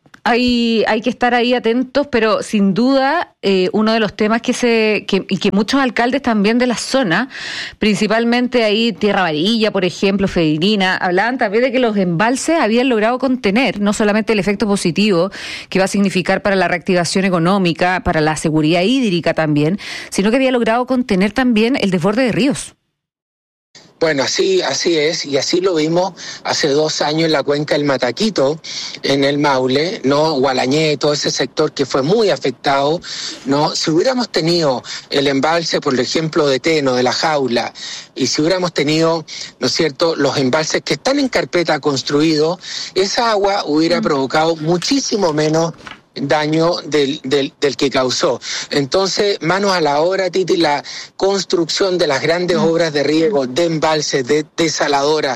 hay que estar ahí atentos, pero sin duda uno de los temas que muchos alcaldes también de la zona, principalmente ahí Tierra Amarilla, por ejemplo, Federina, hablaban también de que los embalses habían logrado contener no solamente el efecto positivo que va a significar para la reactivación económica, para la seguridad hídrica también, sino que había logrado contener también el desborde de ríos. Bueno, así es, y así lo vimos hace 2 años en la cuenca del Mataquito, en el Maule, ¿no? Gualañé, todo ese sector que fue muy afectado, ¿no? Si hubiéramos tenido el embalse, por ejemplo, de Teno, de La Jaula, y si hubiéramos tenido, ¿no es cierto?, los embalses que están en carpeta construidos, esa agua hubiera provocado muchísimo menos daño del que causó. Entonces, manos a la obra, Titi, la construcción de las grandes obras de riego, de embalses, de desaladora,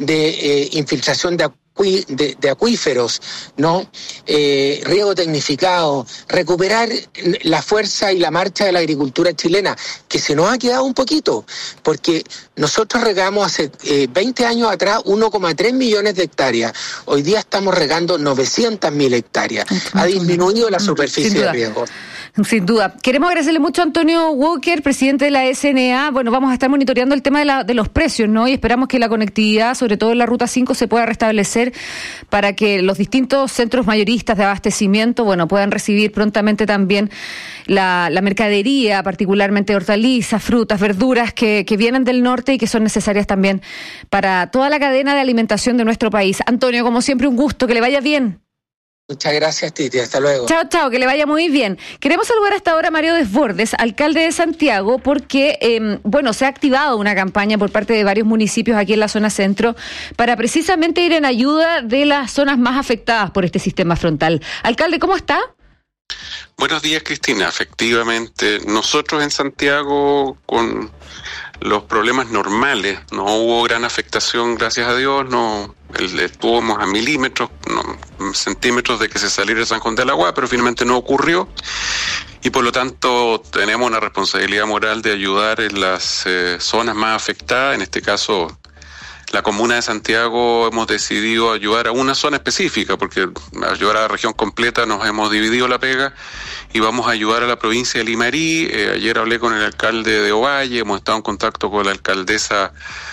de infiltración de acuíferos, ¿no? Riego tecnificado, recuperar la fuerza y la marcha de la agricultura chilena, que se nos ha quedado un poquito, porque nosotros regamos hace 20 años atrás 1,3 millones de hectáreas. Hoy día estamos regando 900.000 hectáreas. Ha disminuido la superficie de riego. Sin duda. Queremos agradecerle mucho a Antonio Walker, presidente de la SNA. Bueno, vamos a estar monitoreando el tema de los precios, ¿no? Y esperamos que la conectividad, sobre todo en la Ruta 5, se pueda restablecer para que los distintos centros mayoristas de abastecimiento, bueno, puedan recibir prontamente también la mercadería, particularmente hortalizas, frutas, verduras que vienen del norte y que son necesarias también para toda la cadena de alimentación de nuestro país. Antonio, como siempre, un gusto, que le vaya bien. Muchas gracias, Titi. Hasta luego. Chao, que le vaya muy bien. Queremos saludar hasta ahora a Mario Desbordes, alcalde de Santiago, porque, se ha activado una campaña por parte de varios municipios aquí en la zona centro para precisamente ir en ayuda de las zonas más afectadas por este sistema frontal. Alcalde, ¿cómo está? Buenos días, Cristina. Efectivamente, nosotros en Santiago, con los problemas normales, no hubo gran afectación, gracias a Dios, estuvimos a milímetros, centímetros de que se saliera San Juan del Agua, pero finalmente no ocurrió, y por lo tanto tenemos una responsabilidad moral de ayudar en las zonas más afectadas. En este caso, la comuna de Santiago hemos decidido ayudar a una zona específica, porque ayudar a la región completa nos hemos dividido la pega, y vamos a ayudar a la provincia de Limarí. Ayer hablé con el alcalde de Ovalle, hemos estado en contacto con la alcaldesa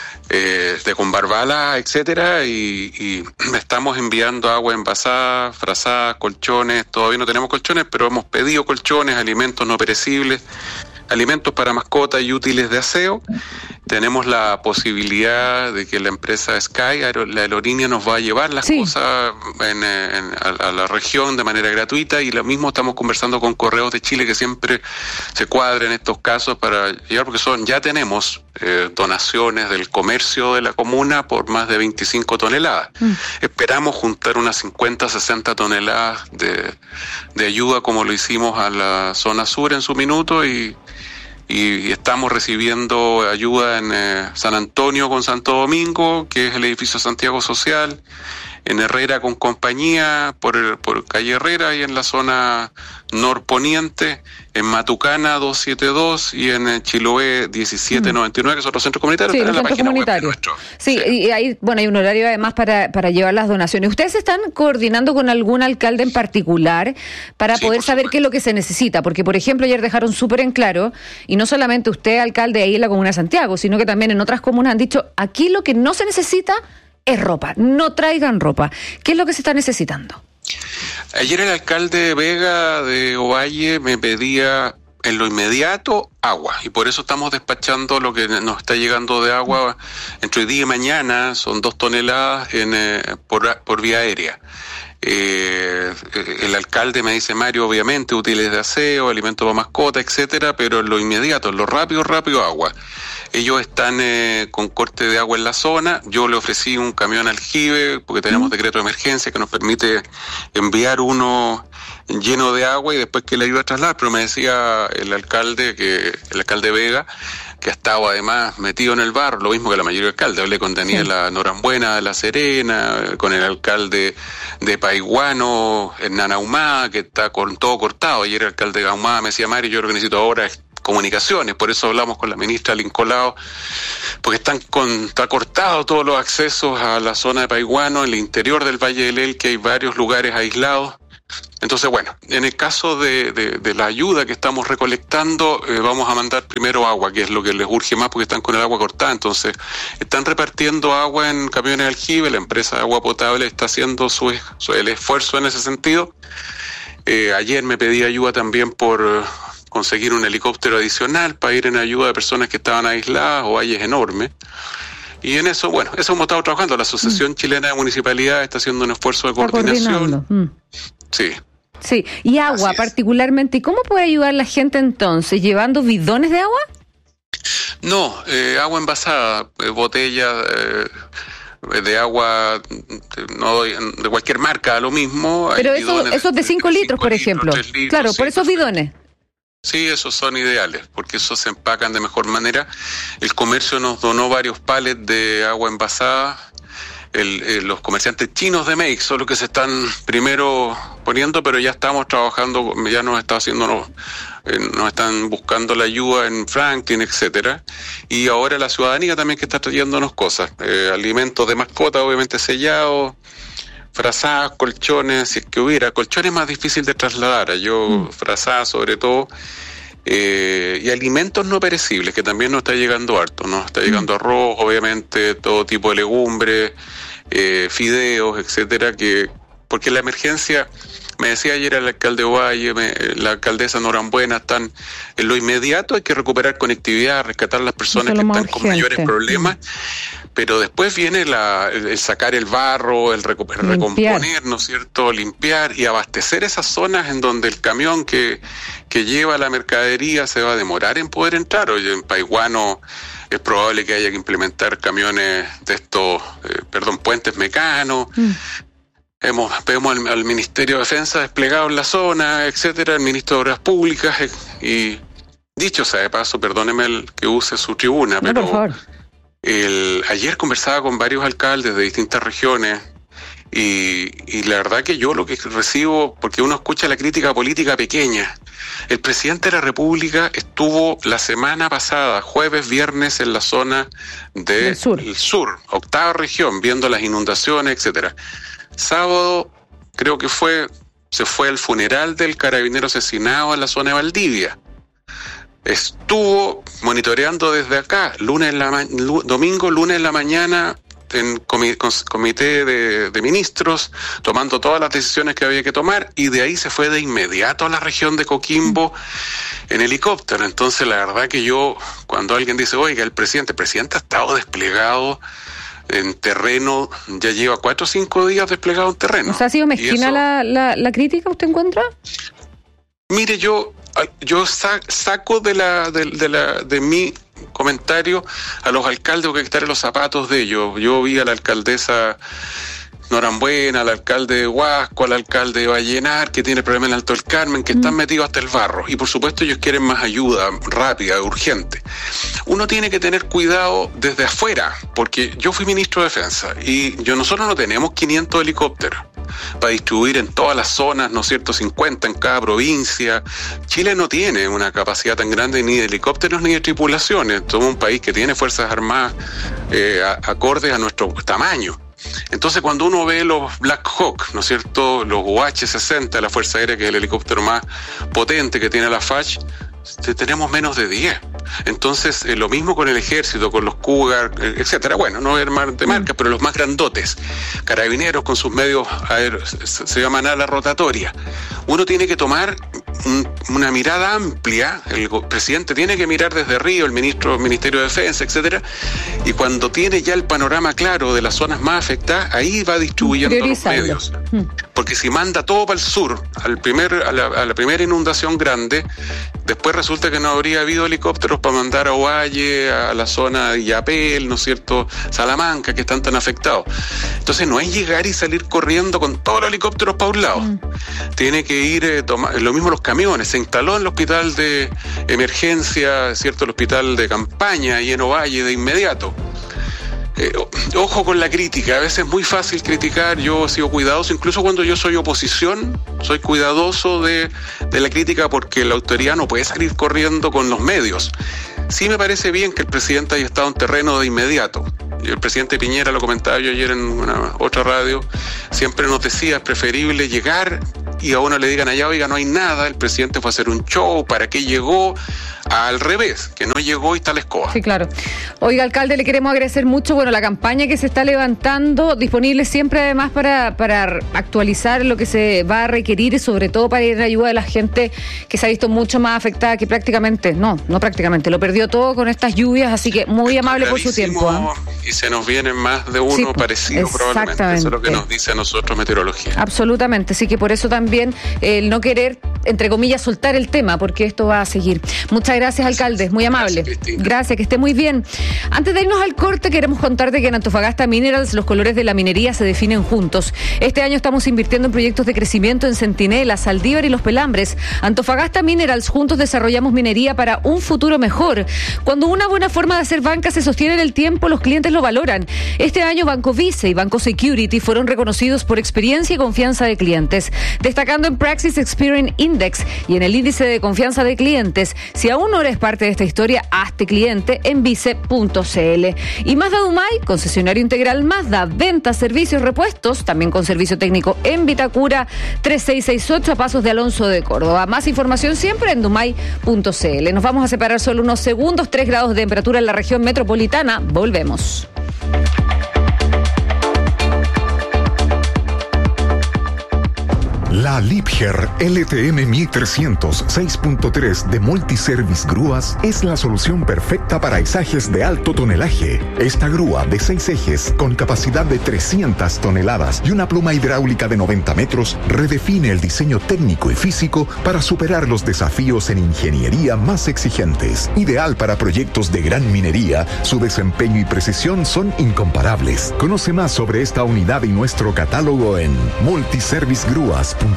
de Conbarbalá, etcétera, y estamos enviando agua envasada, frazadas, colchones. Todavía no tenemos colchones, pero hemos pedido colchones, alimentos no perecibles, alimentos para mascotas y útiles de aseo. Tenemos la posibilidad de que la empresa Sky, la aerolínea, nos va a llevar las cosas a la región de manera gratuita, y lo mismo estamos conversando con Correos de Chile, que siempre se cuadra en estos casos para llegar, porque ya tenemos donaciones del comercio de la comuna por más de 25 toneladas. Esperamos juntar unas 50, 60 toneladas de ayuda, como lo hicimos a la zona sur en su minuto, y estamos recibiendo ayuda en San Antonio con Santo Domingo, que es el edificio Santiago Social, en Herrera con Compañía, por calle Herrera, y en la zona norponiente, en Matucana 272 y en Chiloé 1799, que son los centros comunitarios. Sí, los centros comunitarios. Sí, y hay un horario además para llevar las donaciones. ¿Ustedes se están coordinando con algún alcalde en particular para poder saber qué es lo que se necesita? Porque, por ejemplo, ayer dejaron súper en claro, y no solamente usted, alcalde, ahí en la comuna de Santiago, sino que también en otras comunas han dicho, aquí lo que no se necesita es ropa. No traigan ropa. ¿Qué es lo que se está necesitando? Ayer el alcalde Vega de Ovalle me pedía en lo inmediato agua, y por eso estamos despachando lo que nos está llegando de agua entre hoy día y mañana. Son 2 toneladas por vía aérea. El alcalde me dice, Mario, obviamente útiles de aseo, alimentos para mascota, etcétera, pero en lo inmediato, en lo rápido agua. Ellos están con corte de agua en la zona. Yo le ofrecí un camión aljibe porque tenemos decreto de emergencia que nos permite enviar uno lleno de agua y después que le ayuda a trasladar, pero me decía el alcalde Vega, que ha estado además metido en el barro, lo mismo que la mayoría de alcaldes. Hablé con Daniela Norambuena de La Serena, con el alcalde de Paiguano, Hernán Ahumada, que está con todo cortado. Ayer el alcalde de Ahumada me decía, Mario, yo lo que necesito ahora es comunicaciones, por eso hablamos con la ministra Lincolao, porque está cortado todos los accesos a la zona de Paiguano, en el interior del Valle del Elqui hay varios lugares aislados. Entonces, bueno, en el caso de la ayuda que estamos recolectando, vamos a mandar primero agua, que es lo que les urge más porque están con el agua cortada. Entonces, están repartiendo agua en camiones aljibe, la empresa de agua potable está haciendo el esfuerzo en ese sentido. Ayer me pedí ayuda también por conseguir un helicóptero adicional para ir en ayuda de personas que estaban aisladas o valles enormes. Y en eso, bueno, eso hemos estado trabajando. La Asociación Chilena de Municipalidades está haciendo un esfuerzo de coordinación. Sí, y agua particularmente. ¿Y cómo puede ayudar la gente entonces? ¿Llevando bidones de agua? No, agua envasada, botellas de agua de cualquier marca, lo mismo. Pero esos de 5 litros, por ejemplo. Litros, claro, por esos bidones. Sí, esos son ideales, porque esos se empacan de mejor manera. El comercio nos donó varios palets de agua envasada. Los comerciantes chinos de Make son los que se están primero poniendo, pero ya estamos trabajando, ya nos están buscando la ayuda en Franklin, etcétera. Y ahora la ciudadanía también que está trayéndonos cosas, alimentos de mascota, obviamente sellados, frazadas, colchones, si es que hubiera. Colchones más difícil de trasladar, frazadas sobre todo, y alimentos no perecibles, que también nos está llegando harto, nos está llegando arroz, obviamente, todo tipo de legumbres, fideos, etcétera, porque la emergencia, me decía ayer el alcalde Ovalle, la alcaldesa Norambuena, están en lo inmediato, hay que recuperar conectividad, rescatar a las personas que están con mayores problemas, pero después viene el sacar el barro, el recomponer, ¿no es cierto?, limpiar y abastecer esas zonas en donde el camión que lleva la mercadería se va a demorar en poder entrar. Oye, en Paiguano es probable que haya que implementar camiones de estos, puentes mecanos. Vemos al Ministerio de Defensa desplegado en la zona, etcétera, el Ministro de Obras Públicas, y dicho sea de paso, perdóneme que use su tribuna, pero por favor. Ayer conversaba con varios alcaldes de distintas regiones y la verdad que yo lo que recibo, porque uno escucha la crítica política pequeña, el presidente de la República estuvo la semana pasada, jueves, viernes, en la zona del sur, 8ª región, viendo las inundaciones, etcétera. Sábado, creo que se fue al funeral del carabinero asesinado en la zona de Valdivia. Estuvo monitoreando desde acá, domingo, lunes en la mañana, en comité de ministros, tomando todas las decisiones que había que tomar, y de ahí se fue de inmediato a la región de Coquimbo en helicóptero. Entonces, la verdad que cuando alguien dice, oiga, el presidente ha estado desplegado en terreno, ya lleva 4 o 5 días desplegado en terreno. O sea, ¿ha sido mezquina la crítica, usted encuentra? Mire, yo saco de mi comentario a los alcaldes, porque hay que estar en los zapatos de ellos. Yo vi a la alcaldesa Norambuena, al alcalde de Huasco, al alcalde de Vallenar, que tiene problemas en el Alto del Carmen, que están metidos hasta el barro. Y por supuesto ellos quieren más ayuda rápida, urgente. Uno tiene que tener cuidado desde afuera, porque yo fui ministro de Defensa y nosotros no tenemos 500 helicópteros para distribuir en todas las zonas, ¿no es cierto?, 50 en cada provincia. Chile no tiene una capacidad tan grande ni de helicópteros ni de tripulaciones. Somos un país que tiene fuerzas armadas acordes a nuestro tamaño. Entonces, cuando uno ve los Black Hawk, ¿no es cierto?, los UH-60 de la Fuerza Aérea, que es el helicóptero más potente que tiene la FACH, tenemos menos de 10. Entonces, lo mismo con el ejército, con los Cougar, etcétera. Bueno, no es de marca, pero los más grandotes. Carabineros con sus medios se llaman ala rotatoria. Uno tiene que tomar una mirada amplia. El presidente tiene que mirar desde Río, el Ministerio de Defensa, etcétera, y cuando tiene ya el panorama claro de las zonas más afectadas, ahí va distribuyendo los medios. Porque si manda todo para el sur, a la primera inundación grande, después resulta que no habría habido helicópteros para mandar a Ovalle, a la zona de Illapel, ¿no es cierto?, Salamanca, que están tan afectados. Entonces no es llegar y salir corriendo con todos los helicópteros para un lado. Tiene que ir, lo mismo los camiones. Se instaló en el hospital de emergencia, ¿cierto?, el hospital de campaña y en Ovalle de inmediato. Ojo con la crítica, a veces es muy fácil criticar. Yo he sido cuidadoso, incluso cuando yo soy oposición, soy cuidadoso de la crítica, porque la autoridad no puede salir corriendo con los medios. Sí me parece bien que el presidente haya estado en terreno de inmediato. El presidente Piñera, lo comentaba yo ayer en una otra radio, siempre nos decía, es preferible llegar y a uno le digan allá, oiga, no hay nada, el presidente fue a hacer un show, ¿para qué llegó? Al revés, que no llegó y está la escoba. Sí, claro. Oiga, alcalde, le queremos agradecer mucho, la campaña que se está levantando, disponible siempre además para actualizar lo que se va a requerir, y sobre todo para ir en ayuda de la gente que se ha visto mucho más afectada, que prácticamente, no prácticamente, lo perdió todo con estas lluvias, así que muy amable por su tiempo. Y se nos vienen más de uno parecido probablemente, eso es lo que nos dice a nosotros meteorología. Absolutamente, así que por eso también el no querer, entre comillas, soltar el tema, porque esto va a seguir. Muchas gracias, alcalde, muy amable. Gracias, que esté muy bien. Antes de irnos al corte, queremos contarte que en Antofagasta Minerals los colores de la minería se definen juntos. Este año estamos invirtiendo en proyectos de crecimiento en Centinela, Saldívar y Los Pelambres. Antofagasta Minerals, juntos desarrollamos minería para un futuro mejor. Cuando una buena forma de hacer banca se sostiene en el tiempo, los clientes lo valoran. Este año Banco Vice y Banco Security fueron reconocidos por experiencia y confianza de clientes, destacando en Praxis Experience Index y en el índice de confianza de clientes. Si aún no eres parte de esta historia, hazte cliente en vice.cl. Y Mazda Dumay, concesionario integral Mazda, ventas, servicios, repuestos, también con servicio técnico en Vitacura 3668, a pasos de Alonso de Córdoba. Más información siempre en dumay.cl. Nos vamos a separar solo unos segundos, 3 grados de temperatura en la región metropolitana. Volvemos. La Liebherr LTM 1300 6.3 de Multiservice Grúas es la solución perfecta para izajes de alto tonelaje. Esta grúa de 6 ejes con capacidad de 300 toneladas y una pluma hidráulica de 90 metros redefine el diseño técnico y físico para superar los desafíos en ingeniería más exigentes. Ideal para proyectos de gran minería, su desempeño y precisión son incomparables. Conoce más sobre esta unidad y nuestro catálogo en multiservicegrúas.com.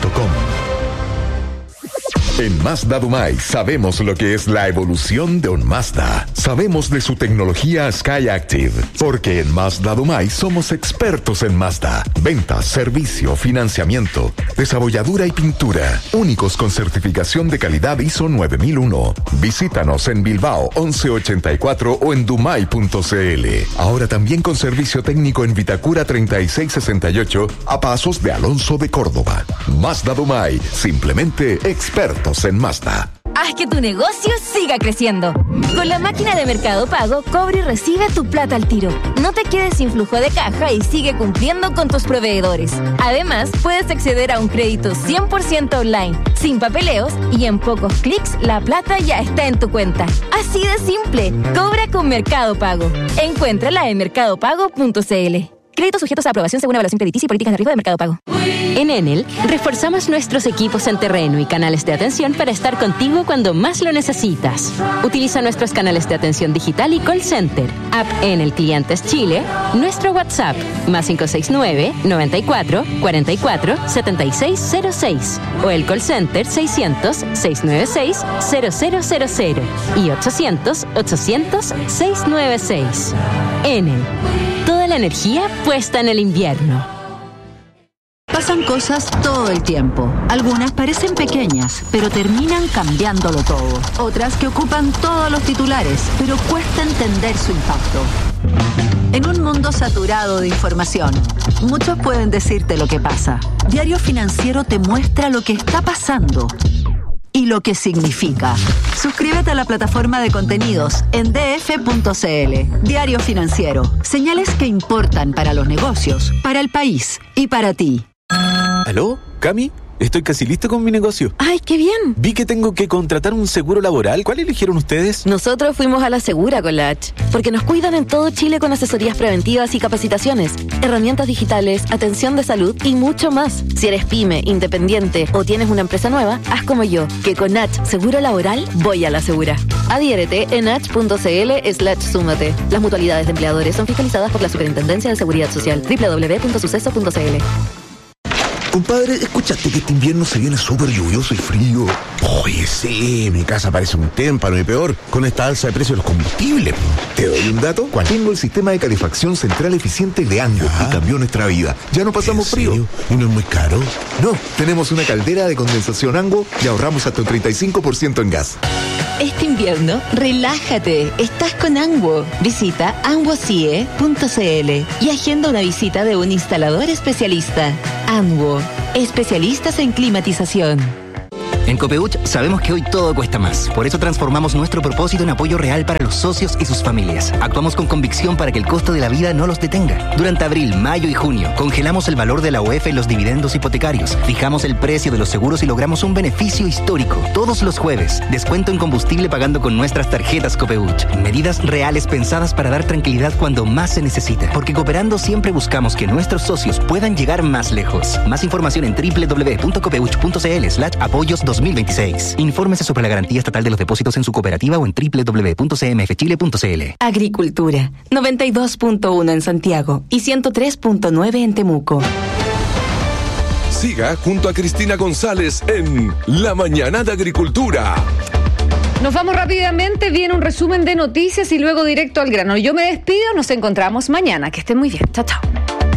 En Mazda Dumay sabemos lo que es la evolución de un Mazda. Sabemos de su tecnología SkyActiv, porque en Mazda Dumay somos expertos en Mazda. Ventas, servicio, financiamiento, desabolladura y pintura. Únicos con certificación de calidad ISO 9001. Visítanos en Bilbao 1184 o en dumay.cl. Ahora también con servicio técnico en Vitacura 3668, a pasos de Alonso de Córdoba. Mazda Dumay, simplemente expertos en Mazda. Haz que tu negocio siga creciendo. Con la máquina de Mercado Pago, cobra y recibe tu plata al tiro. No te quedes sin flujo de caja y sigue cumpliendo con tus proveedores. Además, puedes acceder a un crédito 100% online, sin papeleos, y en pocos clics la plata ya está en tu cuenta. Así de simple. Cobra con Mercado Pago. Encuéntrala en mercadopago.cl. Créditos sujetos a aprobación según evaluación crediticia y políticas de riesgo de Mercado Pago. En Enel, reforzamos nuestros equipos en terreno y canales de atención para estar contigo cuando más lo necesitas. Utiliza nuestros canales de atención digital y call center, app Enel Clientes Chile, nuestro WhatsApp, +569 94 44 7606, o el call center 600 696 0000 y 800 800 696. Enel. Toda la energía puesta en el invierno. Pasan cosas todo el tiempo. Algunas parecen pequeñas, pero terminan cambiándolo todo. Otras que ocupan todos los titulares, pero cuesta entender su impacto. En un mundo saturado de información, muchos pueden decirte lo que pasa. Diario Financiero te muestra lo que está pasando. y lo que significa. Suscríbete a la plataforma de contenidos en df.cl. Diario Financiero. Señales que importan para los negocios, para el país y para ti. ¿Aló, Cami? Estoy casi listo con mi negocio. ¡Ay, qué bien! Vi que tengo que contratar un seguro laboral. ¿Cuál eligieron ustedes? Nosotros fuimos a La Segura con la H, porque nos cuidan en todo Chile con asesorías preventivas y capacitaciones, herramientas digitales, atención de salud y mucho más. Si eres pyme, independiente o tienes una empresa nueva, haz como yo, que con H Seguro Laboral voy a La Segura. Adhiérete en h.cl/súmate. Las mutualidades de empleadores son fiscalizadas por la Superintendencia de Seguridad Social. www.suceso.cl. Compadre, ¿escuchaste que este invierno se viene súper lluvioso y frío? Oye, sí, mi casa parece un témpano y peor con esta alza de precios de los combustibles. ¿Te doy un dato? Tengo el sistema de calefacción central eficiente de Ango y cambió nuestra vida. Ya no pasamos frío. ¿Y no es muy caro? No, tenemos una caldera de condensación Ango y ahorramos hasta un 35% en gas. Este invierno, relájate. Estás con Ango. Visita anguocie.cl y agenda una visita de un instalador especialista. Ango, especialistas en climatización. En Copeuch sabemos que hoy todo cuesta más. Por eso transformamos nuestro propósito en apoyo real para los socios y sus familias. Actuamos con convicción para que el costo de la vida no los detenga. Durante abril, mayo y junio, congelamos el valor de la UEF en los dividendos hipotecarios. Fijamos el precio de los seguros y logramos un beneficio histórico. Todos los jueves, descuento en combustible pagando con nuestras tarjetas Copeuch. Medidas reales pensadas para dar tranquilidad cuando más se necesita. Porque cooperando siempre buscamos que nuestros socios puedan llegar más lejos. Más información en www.copeuch.cl/apoyos 2026. Infórmese sobre la garantía estatal de los depósitos en su cooperativa o en www.cmfchile.cl. Agricultura, 92.1 en Santiago y 103.9 en Temuco. Siga junto a Cristina González en La Mañana de Agricultura. Nos vamos rápidamente, viene un resumen de noticias y luego directo al grano. Yo me despido, nos encontramos mañana. Que estén muy bien. Chao, chao.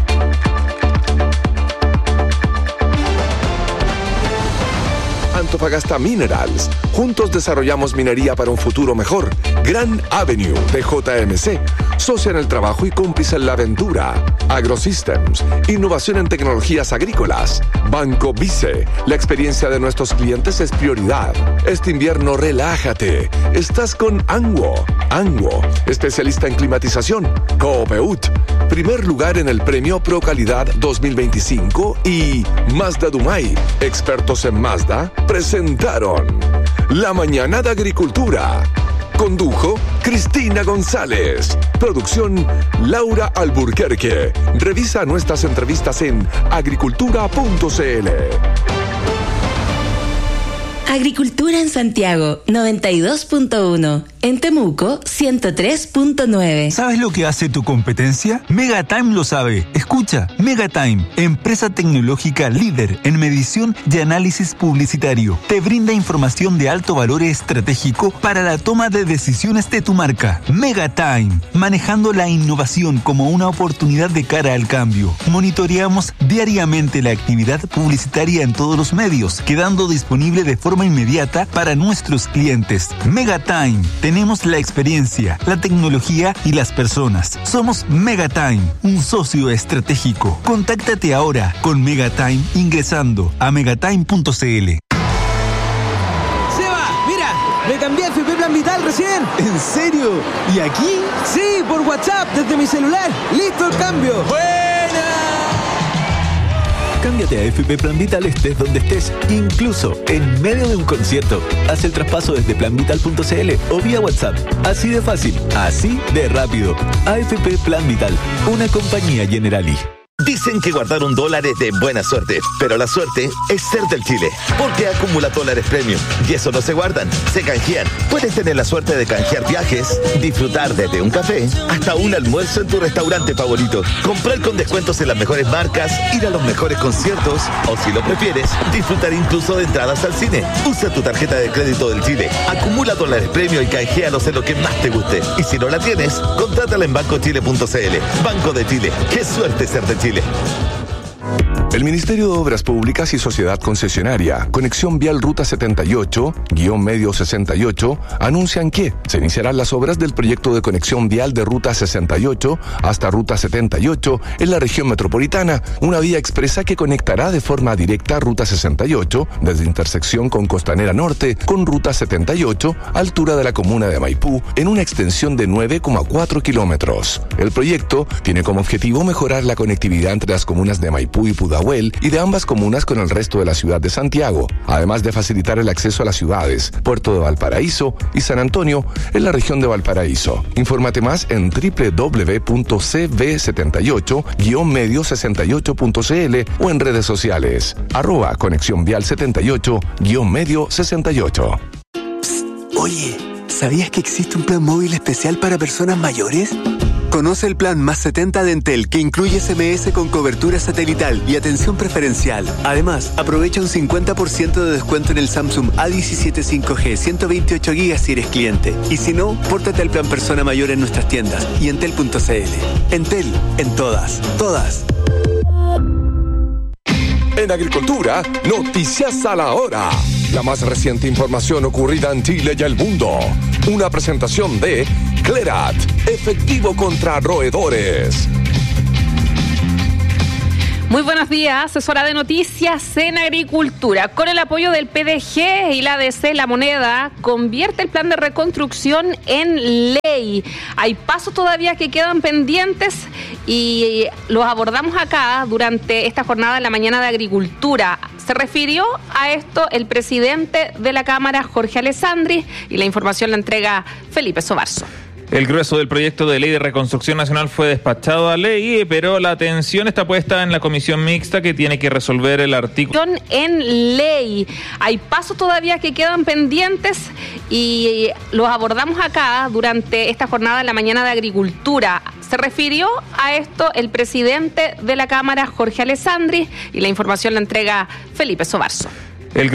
Antofagasta Minerals. Juntos desarrollamos minería para un futuro mejor. Gran Avenue de JMC. Socia en el trabajo y cómplice en la aventura. AgroSystems. Innovación en tecnologías agrícolas. Banco Vice. La experiencia de nuestros clientes es prioridad. Este invierno relájate. Estás con Ango. Ango. Especialista en climatización. Copeuch. Primer lugar en el premio Pro Calidad 2025 y Mazda Dumay. Expertos en Mazda presentaron La Mañana de Agricultura. Condujo Cristina González. Producción Laura Alburquerque. Revisa nuestras entrevistas en agricultura.cl. Agricultura en Santiago, 92.1. En Temuco, 103.9. ¿Sabes lo que hace tu competencia? Megatime lo sabe. Escucha, Megatime, empresa tecnológica líder en medición y análisis publicitario. Te brinda información de alto valor estratégico para la toma de decisiones de tu marca. Megatime, manejando la innovación como una oportunidad de cara al cambio. Monitoreamos diariamente la actividad publicitaria en todos los medios, quedando disponible de forma inmediata para nuestros clientes. Megatime. Tenemos la experiencia, la tecnología y las personas. Somos Megatime, un socio estratégico. Contáctate ahora con Megatime ingresando a megatime.cl. Seba, mira, me cambié a FP Plan Vital recién. ¿En serio? ¿Y aquí? Sí, por WhatsApp, desde mi celular. ¡Listo el cambio! Cámbiate a FP Plan Vital estés donde estés, incluso en medio de un concierto. Haz el traspaso desde planvital.cl o vía WhatsApp. Así de fácil, así de rápido. AFP Plan Vital, una compañía Generali. Dicen que guardar $1 es de buena suerte, pero la suerte es ser del Chile, porque acumula dólares premium y eso no se guardan, se canjean. Puedes tener la suerte de canjear viajes, disfrutar desde un café hasta un almuerzo en tu restaurante favorito, comprar con descuentos en las mejores marcas, ir a los mejores conciertos o, si lo prefieres, disfrutar incluso de entradas al cine. Usa tu tarjeta de crédito del Chile, acumula dólares premium y canjealos en lo que más te guste. Y si no la tienes, contrátala en bancochile.cl. Banco de Chile, qué suerte ser de Chile. El Ministerio de Obras Públicas y Sociedad Concesionaria, Conexión Vial Ruta 78-Medio 68, anuncian que se iniciarán las obras del proyecto de conexión vial de Ruta 68 hasta Ruta 78 en la región metropolitana, una vía expresa que conectará de forma directa Ruta 68 desde intersección con Costanera Norte con Ruta 78, altura de la comuna de Maipú, en una extensión de 9,4 kilómetros. El proyecto tiene como objetivo mejorar la conectividad entre las comunas de Maipú y Pudahuel y de ambas comunas con el resto de la ciudad de Santiago, además de facilitar el acceso a las ciudades Puerto de Valparaíso y San Antonio en la región de Valparaíso. Infórmate más en www.cv78-medio68.cl o en redes sociales @Conexión Vial 78-Medio 68. Oye, ¿sabías que existe un plan móvil especial para personas mayores? Conoce el plan Más 70 de Entel, que incluye SMS con cobertura satelital y atención preferencial. Además, aprovecha un 50% de descuento en el Samsung A17 5G 128 GB si eres cliente. Y si no, pórtate al plan Persona Mayor en nuestras tiendas y entel.cl. Entel, en todas. En Agricultura, noticias a la hora. La más reciente información ocurrida en Chile y el mundo. Una presentación de Clerat, efectivo contra roedores. Muy buenos días, es hora de noticias en Agricultura. Con el apoyo del PDG y la ADC, La Moneda convierte el plan de reconstrucción en ley. Hay pasos todavía que quedan pendientes y los abordamos acá durante esta jornada en la mañana de Agricultura. Se refirió a esto el presidente de la Cámara, Jorge Alessandri, y la información la entrega Felipe Sobarzo. El grueso del proyecto de ley de reconstrucción nacional fue despachado a ley, pero la atención está puesta en la comisión mixta que tiene que resolver el artículo. En ley. Hay pasos todavía que quedan pendientes y los abordamos acá durante esta jornada en la mañana de Agricultura. Se refirió a esto el presidente de la Cámara, Jorge Alessandri, y la información la entrega Felipe Sobarzo.